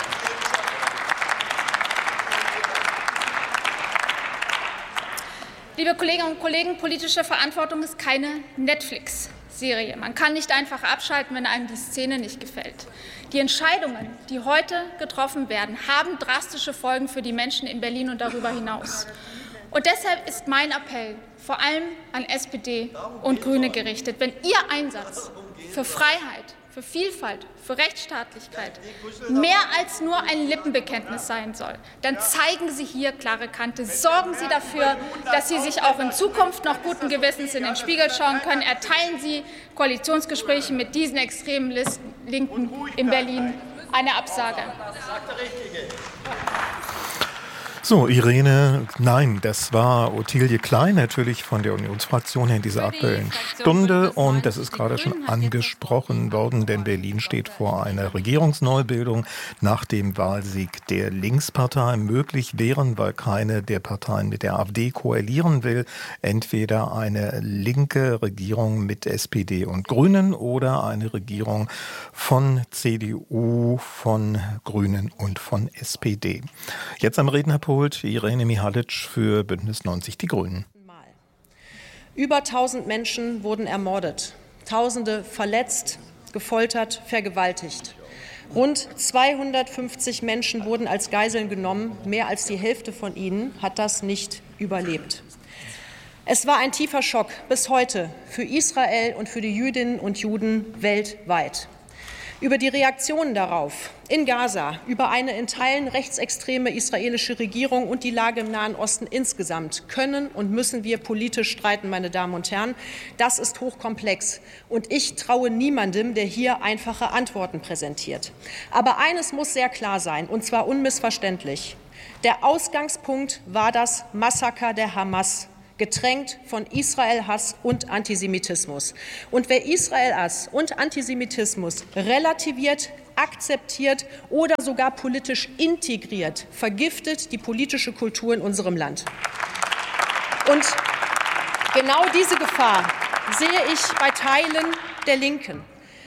Liebe Kolleginnen und Kollegen, politische Verantwortung ist keine Netflix-Serie. Man kann nicht einfach abschalten, wenn einem die Szene nicht gefällt. Die Entscheidungen, die heute getroffen werden, haben drastische Folgen für die Menschen in Berlin und darüber hinaus. Und deshalb ist mein Appell vor allem an SPD und Grüne gerichtet. Wenn Ihr Einsatz für Freiheit, für Vielfalt, für Rechtsstaatlichkeit mehr als nur ein Lippenbekenntnis sein soll, dann zeigen Sie hier klare Kante. Sorgen Sie dafür, dass Sie sich auch in Zukunft noch guten Gewissens in den Spiegel schauen können. Erteilen Sie Koalitionsgespräche mit diesen extremen Linken in Berlin eine Absage. So, Irene, nein, das war Ottilie Klein, natürlich von der Unionsfraktion in dieser Aktuellen Stunde. Und das ist gerade schon angesprochen worden, denn Berlin steht vor einer Regierungsneubildung nach dem Wahlsieg der Linkspartei. Möglich wären, weil keine der Parteien mit der AfD koalieren will, entweder eine linke Regierung mit SPD und Grünen oder eine Regierung von CDU, von Grünen und von SPD. Jetzt am Rednerpult Irene Mihalic für Bündnis 90 Die Grünen. Über 1000 Menschen wurden ermordet. Tausende verletzt, gefoltert, vergewaltigt. Rund 250 Menschen wurden als Geiseln genommen. Mehr als die Hälfte von ihnen hat das nicht überlebt. Es war ein tiefer Schock bis heute für Israel und für die Jüdinnen und Juden weltweit. Über die Reaktionen darauf in Gaza, über eine in Teilen rechtsextreme israelische Regierung und die Lage im Nahen Osten insgesamt können und müssen wir politisch streiten, meine Damen und Herren. Das ist hochkomplex. Und ich traue niemandem, der hier einfache Antworten präsentiert. Aber eines muss sehr klar sein, und zwar unmissverständlich. Der Ausgangspunkt war das Massaker der Hamas, getränkt von Israel-Hass und Antisemitismus. Und wer Israel-Hass und Antisemitismus relativiert, akzeptiert oder sogar politisch integriert, vergiftet die politische Kultur in unserem Land. Und genau diese Gefahr sehe ich bei Teilen der Linken.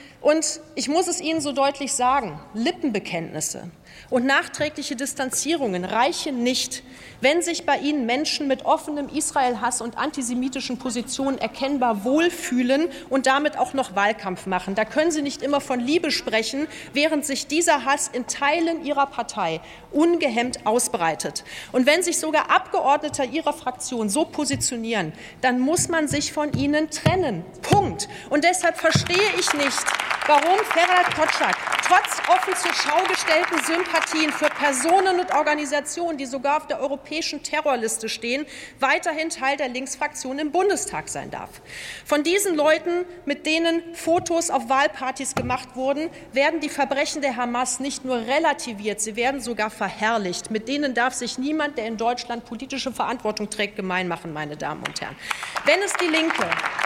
Und ich muss es Ihnen so deutlich sagen, Lippenbekenntnisse und nachträgliche Distanzierungen reichen nicht, wenn sich bei Ihnen Menschen mit offenem Israel-Hass und antisemitischen Positionen erkennbar wohlfühlen und damit auch noch Wahlkampf machen. Da können Sie nicht immer von Liebe sprechen, während sich dieser Hass in Teilen Ihrer Partei ungehemmt ausbreitet. Und wenn sich sogar Abgeordnete Ihrer Fraktion so positionieren, dann muss man sich von ihnen trennen. Punkt. Und deshalb verstehe ich nicht, warum Ferhat Kotschak trotz offen zur Schau gestellten Sympathien für Personen und Organisationen, die sogar auf der europäischen Terrorliste stehen, weiterhin Teil der Linksfraktion im Bundestag sein darf. Von diesen Leuten, mit denen Fotos auf Wahlpartys gemacht wurden, werden die Verbrechen der Hamas nicht nur relativiert, sie werden sogar verherrlicht. Mit denen darf sich niemand, der in Deutschland politische Verantwortung trägt, gemein machen, meine Damen und Herren. Wenn es die Linke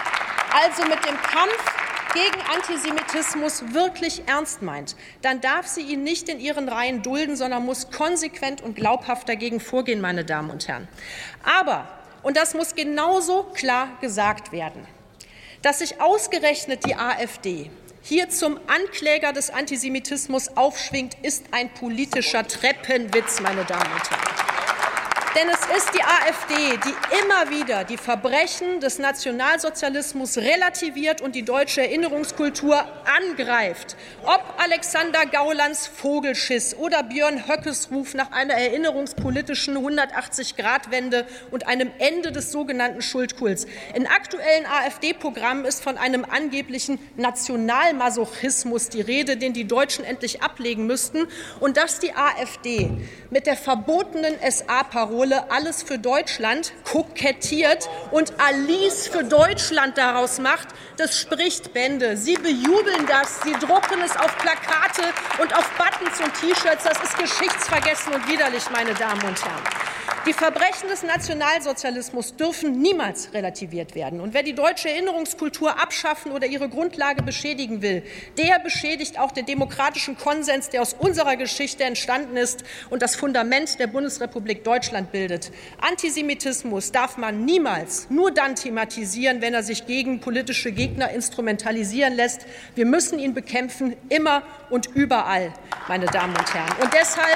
also mit dem Kampf gegen Antisemitismus wirklich ernst meint, dann darf sie ihn nicht in ihren Reihen dulden, sondern muss konsequent und glaubhaft dagegen vorgehen, meine Damen und Herren. Aber, und das muss genauso klar gesagt werden, dass sich ausgerechnet die AfD hier zum Ankläger des Antisemitismus aufschwingt, ist ein politischer Treppenwitz, meine Damen und Herren. Denn es ist die AfD, die immer wieder die Verbrechen des Nationalsozialismus relativiert und die deutsche Erinnerungskultur angreift. Ob Alexander Gaulands Vogelschiss oder Björn Höckes Ruf nach einer erinnerungspolitischen 180-Grad-Wende und einem Ende des sogenannten Schuldkults. In aktuellen AfD-Programmen ist von einem angeblichen Nationalmasochismus die Rede, den die Deutschen endlich ablegen müssten, und dass die AfD mit der verbotenen SA-Parole Alles für Deutschland kokettiert und Alice für Deutschland daraus macht, das spricht Bände. Sie bejubeln das, sie drucken es auf Plakate und auf Buttons und T-Shirts. Das ist geschichtsvergessen und widerlich, meine Damen und Herren. Die Verbrechen des Nationalsozialismus dürfen niemals relativiert werden. Und wer die deutsche Erinnerungskultur abschaffen oder ihre Grundlage beschädigen will, der beschädigt auch den demokratischen Konsens, der aus unserer Geschichte entstanden ist und das Fundament der Bundesrepublik Deutschland bildet. Antisemitismus darf man niemals nur dann thematisieren, wenn er sich gegen politische Gegner instrumentalisieren lässt. Wir müssen ihn bekämpfen, immer und überall, meine Damen und Herren. Und deshalb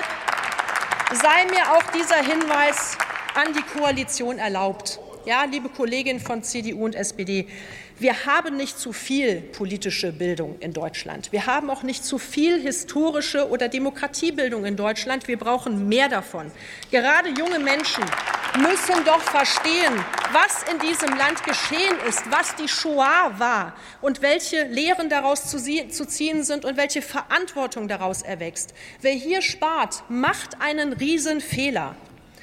sei mir auch dieser Hinweis an die Koalition erlaubt. Ja, liebe Kolleginnen von CDU und SPD, wir haben nicht zu viel politische Bildung in Deutschland. Wir haben auch nicht zu viel historische oder Demokratiebildung in Deutschland. Wir brauchen mehr davon. Gerade junge Menschen müssen doch verstehen, was in diesem Land geschehen ist, was die Shoah war und welche Lehren daraus zu ziehen sind und welche Verantwortung daraus erwächst. Wer hier spart, macht einen Riesenfehler.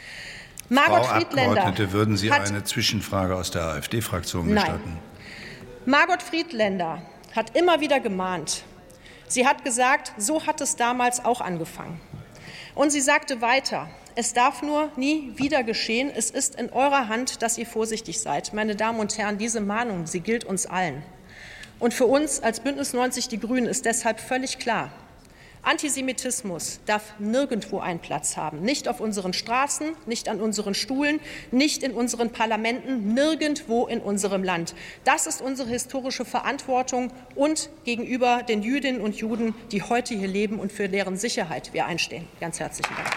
Frau Abgeordnete, würden Sie eine Zwischenfrage aus der AfD-Fraktion gestatten? Nein. Margot Friedländer hat immer wieder gemahnt. Sie hat gesagt, so hat es damals auch angefangen. Und sie sagte weiter, es darf nur nie wieder geschehen. Es ist in eurer Hand, dass ihr vorsichtig seid. Meine Damen und Herren, diese Mahnung, sie gilt uns allen. Und für uns als Bündnis 90 Die Grünen ist deshalb völlig klar, Antisemitismus darf nirgendwo einen Platz haben. Nicht auf unseren Straßen, nicht an unseren Schulen, nicht in unseren Parlamenten, nirgendwo in unserem Land. Das ist unsere historische Verantwortung und gegenüber den Jüdinnen und Juden, die heute hier leben und für deren Sicherheit wir einstehen. Ganz herzlichen Dank.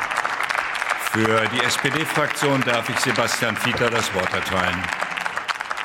Für die SPD-Fraktion darf ich Sebastian Vieter das Wort erteilen.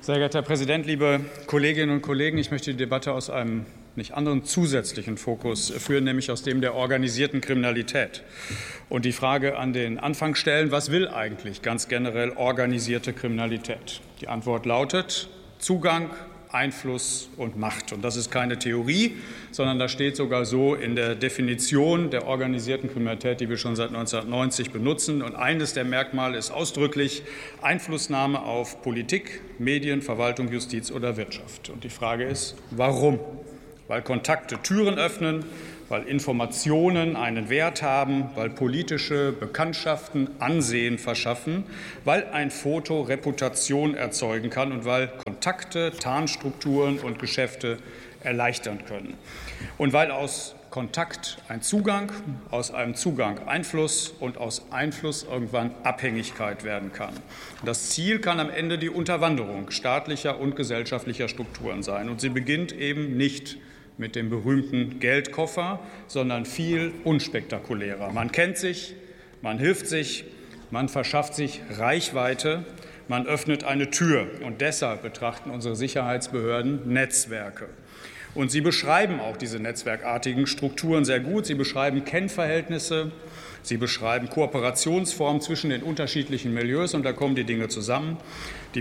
Sehr geehrter Herr Präsident, liebe Kolleginnen und Kollegen! Ich möchte die Debatte aus einem nicht anderen zusätzlichen Fokus führen, nämlich aus dem der organisierten Kriminalität. Und die Frage an den Anfang stellen, was will eigentlich ganz generell organisierte Kriminalität? Die Antwort lautet Zugang, Einfluss und Macht. Und das ist keine Theorie, sondern das steht sogar so in der Definition der organisierten Kriminalität, die wir schon seit 1990 benutzen. Und eines der Merkmale ist ausdrücklich Einflussnahme auf Politik, Medien, Verwaltung, Justiz oder Wirtschaft. Und die Frage ist, warum? Weil Kontakte Türen öffnen, weil Informationen einen Wert haben, weil politische Bekanntschaften Ansehen verschaffen, weil ein Foto Reputation erzeugen kann und weil Kontakte, Tarnstrukturen und Geschäfte erleichtern können. Und weil aus Kontakt ein Zugang, aus einem Zugang Einfluss und aus Einfluss irgendwann Abhängigkeit werden kann. Das Ziel kann am Ende die Unterwanderung staatlicher und gesellschaftlicher Strukturen sein. Und sie beginnt eben nicht mit dem berühmten Geldkoffer, sondern viel unspektakulärer. Man kennt sich, man hilft sich, man verschafft sich Reichweite, man öffnet eine Tür. Und deshalb betrachten unsere Sicherheitsbehörden Netzwerke. Und sie beschreiben auch diese netzwerkartigen Strukturen sehr gut. Sie beschreiben Kennverhältnisse, sie beschreiben Kooperationsformen zwischen den unterschiedlichen Milieus. Und da kommen die Dinge zusammen. Die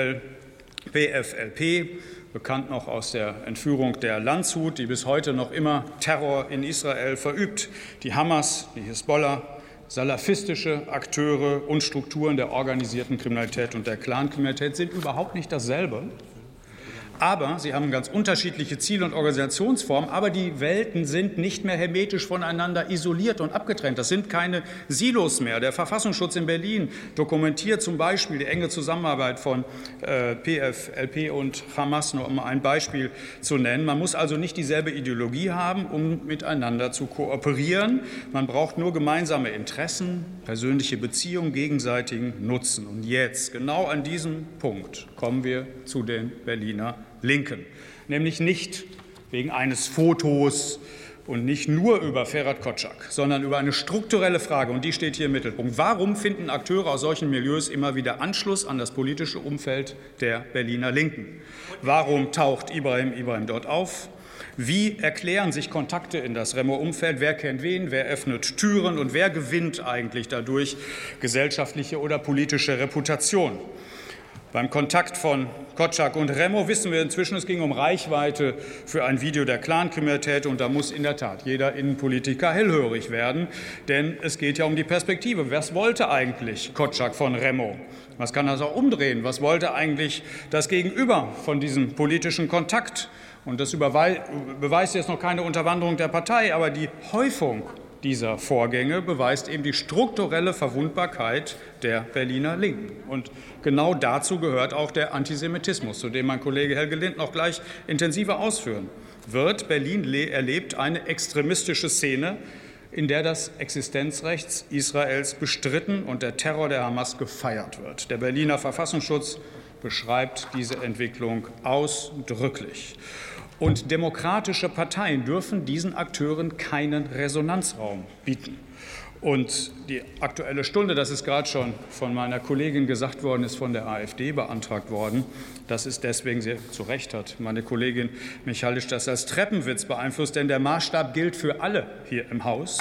PFLP, bekannt noch aus der Entführung der Landshut, die bis heute noch immer Terror in Israel verübt. Die Hamas, die Hisbollah, salafistische Akteure und Strukturen der organisierten Kriminalität und der Clankriminalität sind überhaupt nicht dasselbe. Aber sie haben ganz unterschiedliche Ziele und Organisationsformen, aber die Welten sind nicht mehr hermetisch voneinander isoliert und abgetrennt. Das sind keine Silos mehr. Der Verfassungsschutz in Berlin dokumentiert zum Beispiel die enge Zusammenarbeit von PFLP und Hamas, nur um ein Beispiel zu nennen. Man muss also nicht dieselbe Ideologie haben, um miteinander zu kooperieren. Man braucht nur gemeinsame Interessen, persönliche Beziehungen, gegenseitigen Nutzen. Und jetzt, genau an diesem Punkt, kommen wir zu den Berliner Linken, nämlich nicht wegen eines Fotos und nicht nur über Ferhat Kotschak, sondern über eine strukturelle Frage, und die steht hier im Mittelpunkt. Warum finden Akteure aus solchen Milieus immer wieder Anschluss an das politische Umfeld der Berliner Linken? Warum taucht Ibrahim dort auf? Wie erklären sich Kontakte in das Remo-Umfeld? Wer kennt wen? Wer öffnet Türen? Und wer gewinnt eigentlich dadurch gesellschaftliche oder politische Reputation? Beim Kontakt von Kotschak und Remo wissen wir inzwischen, es ging um Reichweite für ein Video der Clankriminalität. Und da muss in der Tat jeder Innenpolitiker hellhörig werden, denn es geht ja um die Perspektive. Was wollte eigentlich Kotschak von Remo? Was kann das auch umdrehen? Was wollte eigentlich das Gegenüber von diesem politischen Kontakt? Und das beweist jetzt noch keine Unterwanderung der Partei, aber die Häufung dieser Vorgänge beweist eben die strukturelle Verwundbarkeit der Berliner Linken. Und genau dazu gehört auch der Antisemitismus, zu dem mein Kollege Helge Lind noch gleich intensiver ausführen wird. Berlin erlebt eine extremistische Szene, in der das Existenzrecht Israels bestritten und der Terror der Hamas gefeiert wird. Der Berliner Verfassungsschutz beschreibt diese Entwicklung ausdrücklich. Und demokratische Parteien dürfen diesen Akteuren keinen Resonanzraum bieten. Und die Aktuelle Stunde, das ist gerade schon von meiner Kollegin gesagt worden, ist von der AfD beantragt worden. Das ist deswegen, sie zu Recht hat meine Kollegin Michalisch das als Treppenwitz beeinflusst, denn der Maßstab gilt für alle hier im Haus.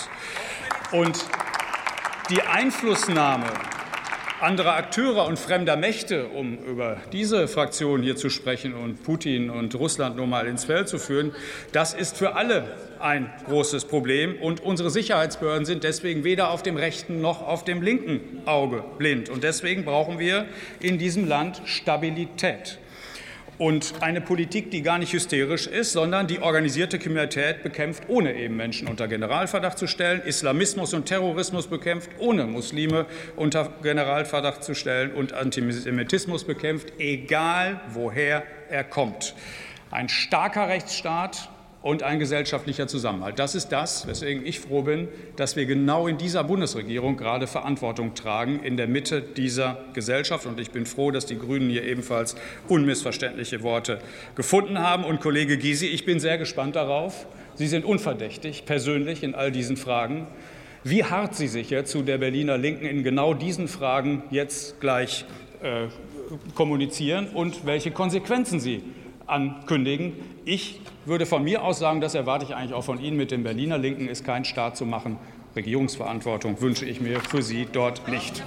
Und die Einflussnahme anderer Akteure und fremder Mächte, um über diese Fraktion hier zu sprechen und Putin und Russland nur mal ins Feld zu führen, das ist für alle ein großes Problem. Und unsere Sicherheitsbehörden sind deswegen weder auf dem rechten noch auf dem linken Auge blind. Und deswegen brauchen wir in diesem Land Stabilität. Und eine Politik, die gar nicht hysterisch ist, sondern die organisierte Kriminalität bekämpft, ohne eben Menschen unter Generalverdacht zu stellen, Islamismus und Terrorismus bekämpft, ohne Muslime unter Generalverdacht zu stellen und Antisemitismus bekämpft, egal woher er kommt. Ein starker Rechtsstaat und ein gesellschaftlicher Zusammenhalt. Das ist das, weswegen ich froh bin, dass wir genau in dieser Bundesregierung gerade Verantwortung tragen, in der Mitte dieser Gesellschaft. Und ich bin froh, dass die Grünen hier ebenfalls unmissverständliche Worte gefunden haben. Und Kollege Gysi, ich bin sehr gespannt darauf. Sie sind unverdächtig, persönlich in all diesen Fragen. Wie hart Sie sich jetzt zu der Berliner Linken in genau diesen Fragen jetzt gleich kommunizieren und welche Konsequenzen Sie ankündigen. Ich würde von mir aus sagen, das erwarte ich eigentlich auch von Ihnen, mit den Berliner Linken ist kein Staat zu machen. Regierungsverantwortung wünsche ich mir für Sie dort nicht.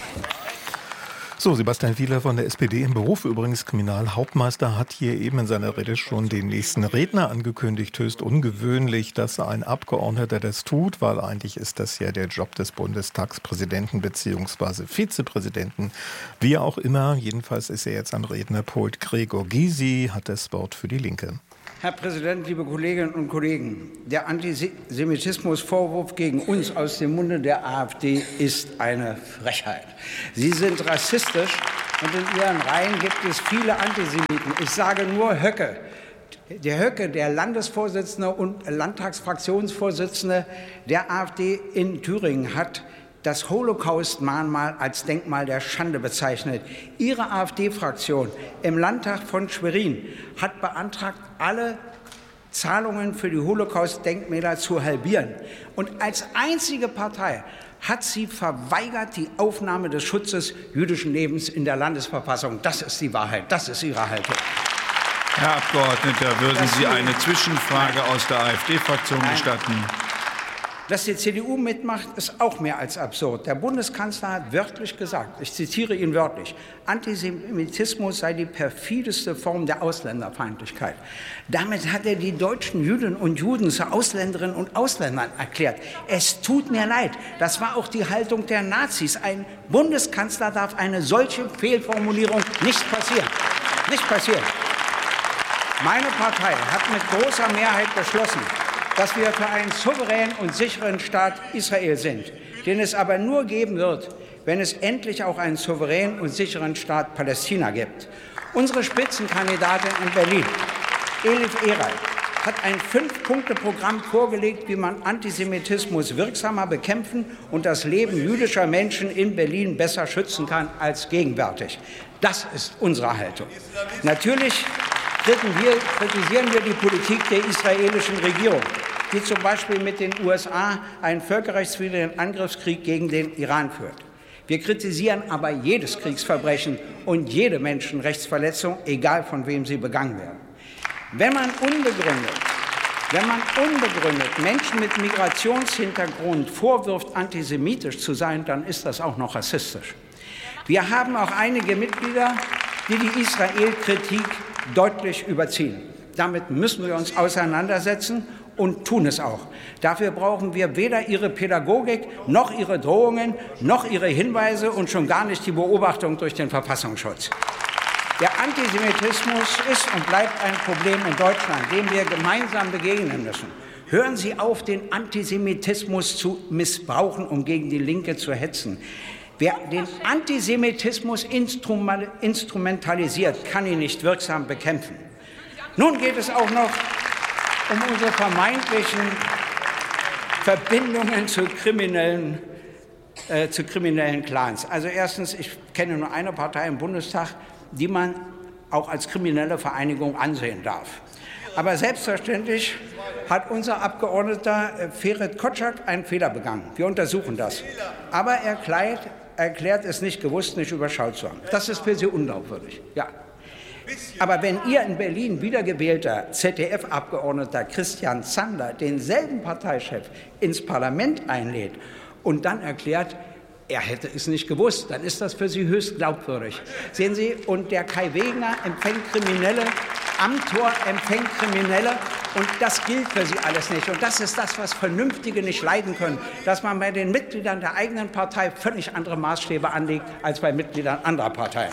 So, Sebastian Fiedler von der SPD im Beruf, übrigens Kriminalhauptmeister, hat hier eben in seiner Rede schon den nächsten Redner angekündigt. Höchst ungewöhnlich, dass ein Abgeordneter das tut, weil eigentlich ist das ja der Job des Bundestagspräsidenten bzw. Vizepräsidenten. Wie auch immer, jedenfalls ist er jetzt am Rednerpult. Gregor Gysi hat das Wort für die Linke. Herr Präsident, liebe Kolleginnen und Kollegen! Der Antisemitismusvorwurf gegen uns aus dem Munde der AfD ist eine Frechheit. Sie sind rassistisch und in Ihren Reihen gibt es viele Antisemiten. Ich sage nur Höcke. Der Höcke, der Landesvorsitzende und Landtagsfraktionsvorsitzende der AfD in Thüringen, hat das Holocaust-Mahnmal als Denkmal der Schande bezeichnet. Ihre AfD-Fraktion im Landtag von Schwerin hat beantragt, alle Zahlungen für die Holocaust-Denkmäler zu halbieren. Und als einzige Partei hat sie verweigert die Aufnahme des Schutzes jüdischen Lebens in der Landesverfassung. Das ist die Wahrheit. Das ist Ihre Haltung. Herr Abgeordneter, würden Sie eine Zwischenfrage aus der AfD-Fraktion gestatten? Dass die CDU mitmacht, ist auch mehr als absurd. Der Bundeskanzler hat wörtlich gesagt, ich zitiere ihn wörtlich, Antisemitismus sei die perfideste Form der Ausländerfeindlichkeit. Damit hat er die deutschen Jüdinnen und Juden zu Ausländerinnen und Ausländern erklärt. Es tut mir leid, das war auch die Haltung der Nazis. Ein Bundeskanzler darf eine solche Fehlformulierung nicht passieren. Nicht passieren. Meine Partei hat mit großer Mehrheit beschlossen, dass wir für einen souveränen und sicheren Staat Israel sind, den es aber nur geben wird, wenn es endlich auch einen souveränen und sicheren Staat Palästina gibt. Unsere Spitzenkandidatin in Berlin, Elif Eray, hat ein 5-Punkte-Programm vorgelegt, wie man Antisemitismus wirksamer bekämpfen und das Leben jüdischer Menschen in Berlin besser schützen kann als gegenwärtig. Das ist unsere Haltung. Natürlich kritisieren wir die Politik der israelischen Regierung, die zum Beispiel mit den USA einen völkerrechtswidrigen Angriffskrieg gegen den Iran führt. Wir kritisieren aber jedes Kriegsverbrechen und jede Menschenrechtsverletzung, egal von wem sie begangen werden. Wenn man unbegründet Menschen mit Migrationshintergrund vorwirft, antisemitisch zu sein, dann ist das auch noch rassistisch. Wir haben auch einige Mitglieder, die die Israel-Kritik deutlich überziehen. Damit müssen wir uns auseinandersetzen und tun es auch. Dafür brauchen wir weder Ihre Pädagogik, noch Ihre Drohungen, noch Ihre Hinweise und schon gar nicht die Beobachtung durch den Verfassungsschutz. Der Antisemitismus ist und bleibt ein Problem in Deutschland, dem wir gemeinsam begegnen müssen. Hören Sie auf, den Antisemitismus zu missbrauchen, um gegen die Linke zu hetzen. Wer den Antisemitismus instrumentalisiert, kann ihn nicht wirksam bekämpfen. Nun geht es auch noch um unsere vermeintlichen Verbindungen zu kriminellen Clans. Also erstens, ich kenne nur eine Partei im Bundestag, die man auch als kriminelle Vereinigung ansehen darf. Aber selbstverständlich hat unser Abgeordneter Ferit Kotschak einen Fehler begangen. Wir untersuchen das. Aber er erklärt es nicht gewusst, nicht überschaut zu haben. Das ist für Sie unglaubwürdig. Ja. Aber wenn Ihr in Berlin wiedergewählter ZDF-Abgeordneter Christian Zander denselben Parteichef ins Parlament einlädt und dann erklärt, er hätte es nicht gewusst, dann ist das für Sie höchst glaubwürdig. Sehen Sie, und der Kai Wegner empfängt Kriminelle, Amthor empfängt Kriminelle, und das gilt für Sie alles nicht. Und das ist das, was Vernünftige nicht leiden können, dass man bei den Mitgliedern der eigenen Partei völlig andere Maßstäbe anlegt als bei Mitgliedern anderer Parteien.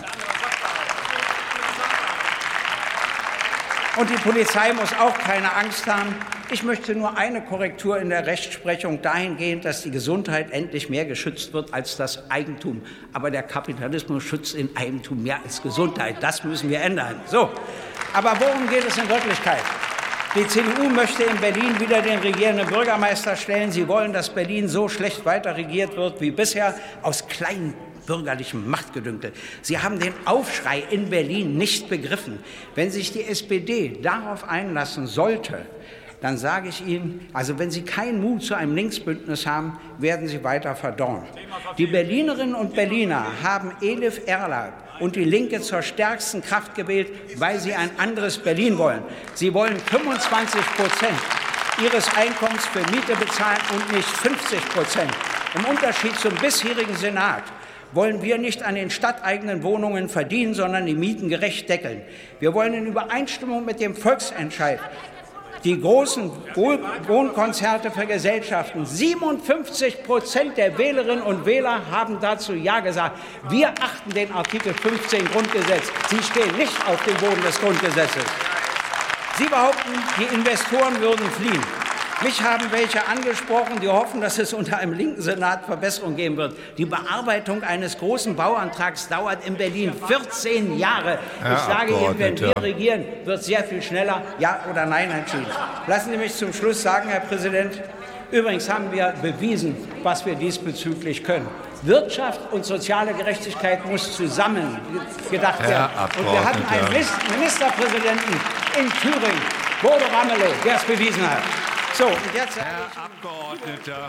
Und die Polizei muss auch keine Angst haben. Ich möchte nur eine Korrektur in der Rechtsprechung dahingehend, dass die Gesundheit endlich mehr geschützt wird als das Eigentum. Aber der Kapitalismus schützt in Eigentum mehr als Gesundheit. Das müssen wir ändern. So. Aber worum geht es in Wirklichkeit? Die CDU möchte in Berlin wieder den regierenden Bürgermeister stellen. Sie wollen, dass Berlin so schlecht weiter regiert wird wie bisher, aus kleinen bürgerlichem Machtgedünkel. Sie haben den Aufschrei in Berlin nicht begriffen. Wenn sich die SPD darauf einlassen sollte, dann sage ich Ihnen, also wenn Sie keinen Mut zu einem Linksbündnis haben, werden Sie weiter verdorren. Die Berlinerinnen und Berliner haben Elif Eray und die Linke zur stärksten Kraft gewählt, weil sie ein anderes Berlin wollen. Sie wollen 25% ihres Einkommens für Miete bezahlen und nicht 50%. Im Unterschied zum bisherigen Senat wollen wir nicht an den stadteigenen Wohnungen verdienen, sondern die Mieten gerecht deckeln. Wir wollen in Übereinstimmung mit dem Volksentscheid die großen Wohnkonzerte vergesellschaften. 57% der Wählerinnen und Wähler haben dazu Ja gesagt. Wir achten den Artikel 15 Grundgesetz. Sie stehen nicht auf dem Boden des Grundgesetzes. Sie behaupten, die Investoren würden fliehen. Mich haben welche angesprochen, die hoffen, dass es unter einem linken Senat Verbesserung geben wird. Die Bearbeitung eines großen Bauantrags dauert in Berlin 14 Jahre. Ich sage Ihnen, wenn wir regieren, wird sehr viel schneller Ja oder Nein entschieden. Lassen Sie mich zum Schluss sagen, Herr Präsident, übrigens haben wir bewiesen, was wir diesbezüglich können. Wirtschaft und soziale Gerechtigkeit muss zusammen gedacht werden. Und wir hatten einen Ministerpräsidenten in Thüringen, Bodo Ramelow, der es bewiesen hat. So, und jetzt Herr Abgeordneter.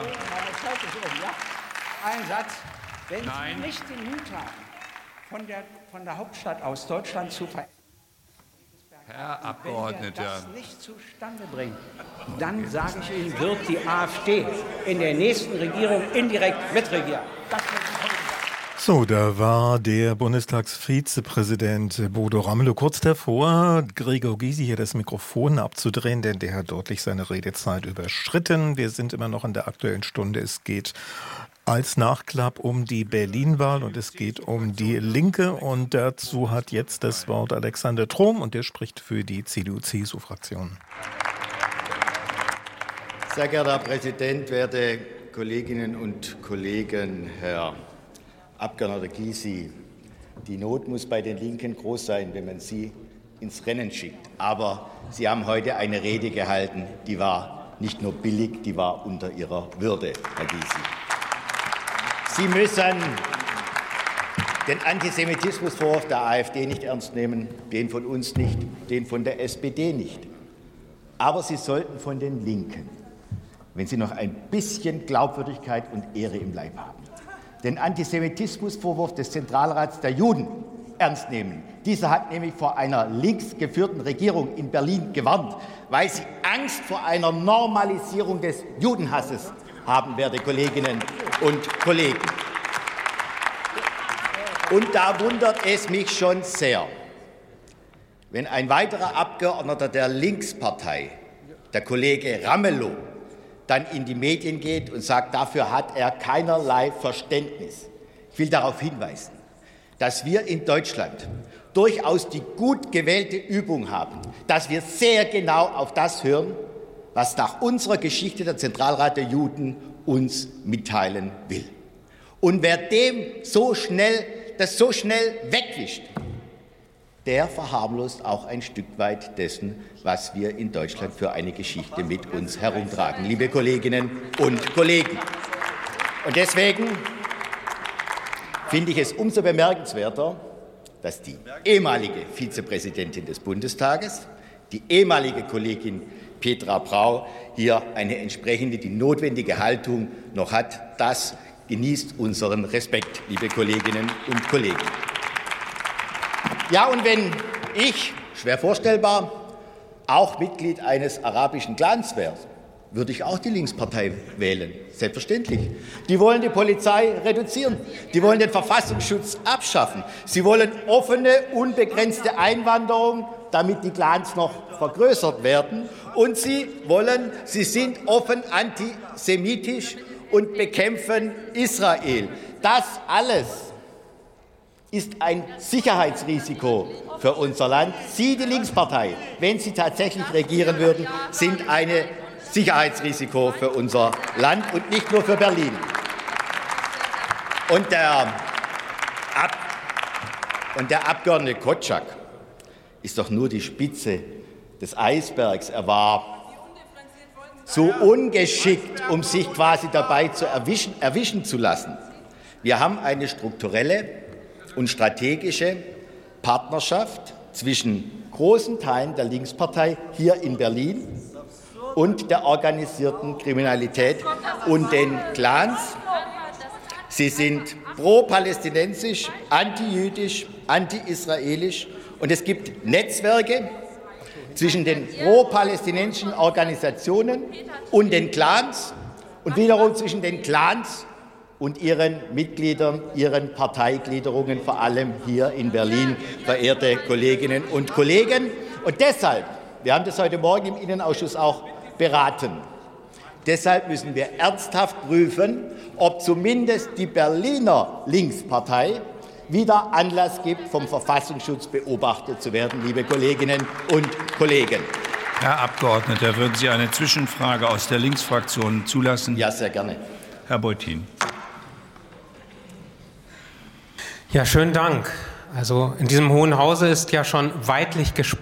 Ein Satz. Wenn Sie nicht den Mut haben, von der Hauptstadt aus Deutschland zu verändern, Herr Abgeordneter. wenn wir das nicht zustande bringen, dann sage ich Ihnen, wird die AfD in der nächsten Regierung indirekt mitregieren. So, da war der Bundestagsvizepräsident Bodo Ramelow kurz davor, Gregor Gysi hier das Mikrofon abzudrehen, denn der hat deutlich seine Redezeit überschritten. Wir sind immer noch in der Aktuellen Stunde. Es geht als Nachklapp um die Berlin-Wahl und es geht um die Linke. Und dazu hat jetzt das Wort Alexander Trom und der spricht für die CDU-CSU-Fraktion. Sehr geehrter Herr Präsident, werte Kolleginnen und Kollegen, Herr Abgeordneter Gysi, die Not muss bei den Linken groß sein, wenn man sie ins Rennen schickt. Aber Sie haben heute eine Rede gehalten, die war nicht nur billig, die war unter Ihrer Würde, Herr Gysi. Sie müssen den Antisemitismusvorwurf der AfD nicht ernst nehmen, den von uns nicht, den von der SPD nicht. Aber Sie sollten von den Linken, wenn Sie noch ein bisschen Glaubwürdigkeit und Ehre im Leib haben, den Antisemitismusvorwurf des Zentralrats der Juden ernst nehmen. Dieser hat nämlich vor einer links geführten Regierung in Berlin gewarnt, weil sie Angst vor einer Normalisierung des Judenhasses haben, werte Kolleginnen und Kollegen. Und da wundert es mich schon sehr, wenn ein weiterer Abgeordneter der Linkspartei, der Kollege Ramelow, dann in die Medien geht und sagt, dafür hat er keinerlei Verständnis. Ich will darauf hinweisen, dass wir in Deutschland durchaus die gut gewählte Übung haben, dass wir sehr genau auf das hören, was nach unserer Geschichte der Zentralrat der Juden uns mitteilen will. Und wer das so schnell wegwischt, der verharmlost auch ein Stück weit dessen, was wir in Deutschland für eine Geschichte mit uns herumtragen, liebe Kolleginnen und Kollegen. Und deswegen finde ich es umso bemerkenswerter, dass die ehemalige Vizepräsidentin des Bundestages, die ehemalige Kollegin Petra Brau, hier eine entsprechende, die notwendige Haltung noch hat. Das genießt unseren Respekt, liebe Kolleginnen und Kollegen. Ja, und wenn ich, schwer vorstellbar, auch Mitglied eines arabischen Clans wäre, würde ich auch die Linkspartei wählen, selbstverständlich. Die wollen die Polizei reduzieren, die wollen den Verfassungsschutz abschaffen, sie wollen offene, unbegrenzte Einwanderung, damit die Clans noch vergrößert werden, und sie sind offen antisemitisch und bekämpfen Israel. Das alles ist ein Sicherheitsrisiko für unser Land. Sie, die Linkspartei, wenn Sie tatsächlich regieren würden, sind ein Sicherheitsrisiko für unser Land und nicht nur für Berlin. Und der Abgeordnete Kotschak ist doch nur die Spitze des Eisbergs. Er war so ungeschickt, um sich quasi dabei erwischen zu lassen. Wir haben eine strukturelle und strategische Partnerschaft zwischen großen Teilen der Linkspartei hier in Berlin und der organisierten Kriminalität und den Clans. Sie sind pro-palästinensisch, anti-jüdisch, anti-israelisch. Und es gibt Netzwerke zwischen den pro-palästinensischen Organisationen und den Clans und wiederum zwischen den Clans und ihren Mitgliedern, ihren Parteigliederungen, vor allem hier in Berlin, verehrte Kolleginnen und Kollegen. Und deshalb, wir haben das heute Morgen im Innenausschuss auch beraten, deshalb müssen wir ernsthaft prüfen, ob zumindest die Berliner Linkspartei wieder Anlass gibt, vom Verfassungsschutz beobachtet zu werden, liebe Kolleginnen und Kollegen. Herr Abgeordneter, würden Sie eine Zwischenfrage aus der Linksfraktion zulassen? Ja, sehr gerne. Herr Beutin. Ja, schönen Dank. Also in diesem Hohen Hause ist ja schon weidlich gesprochen.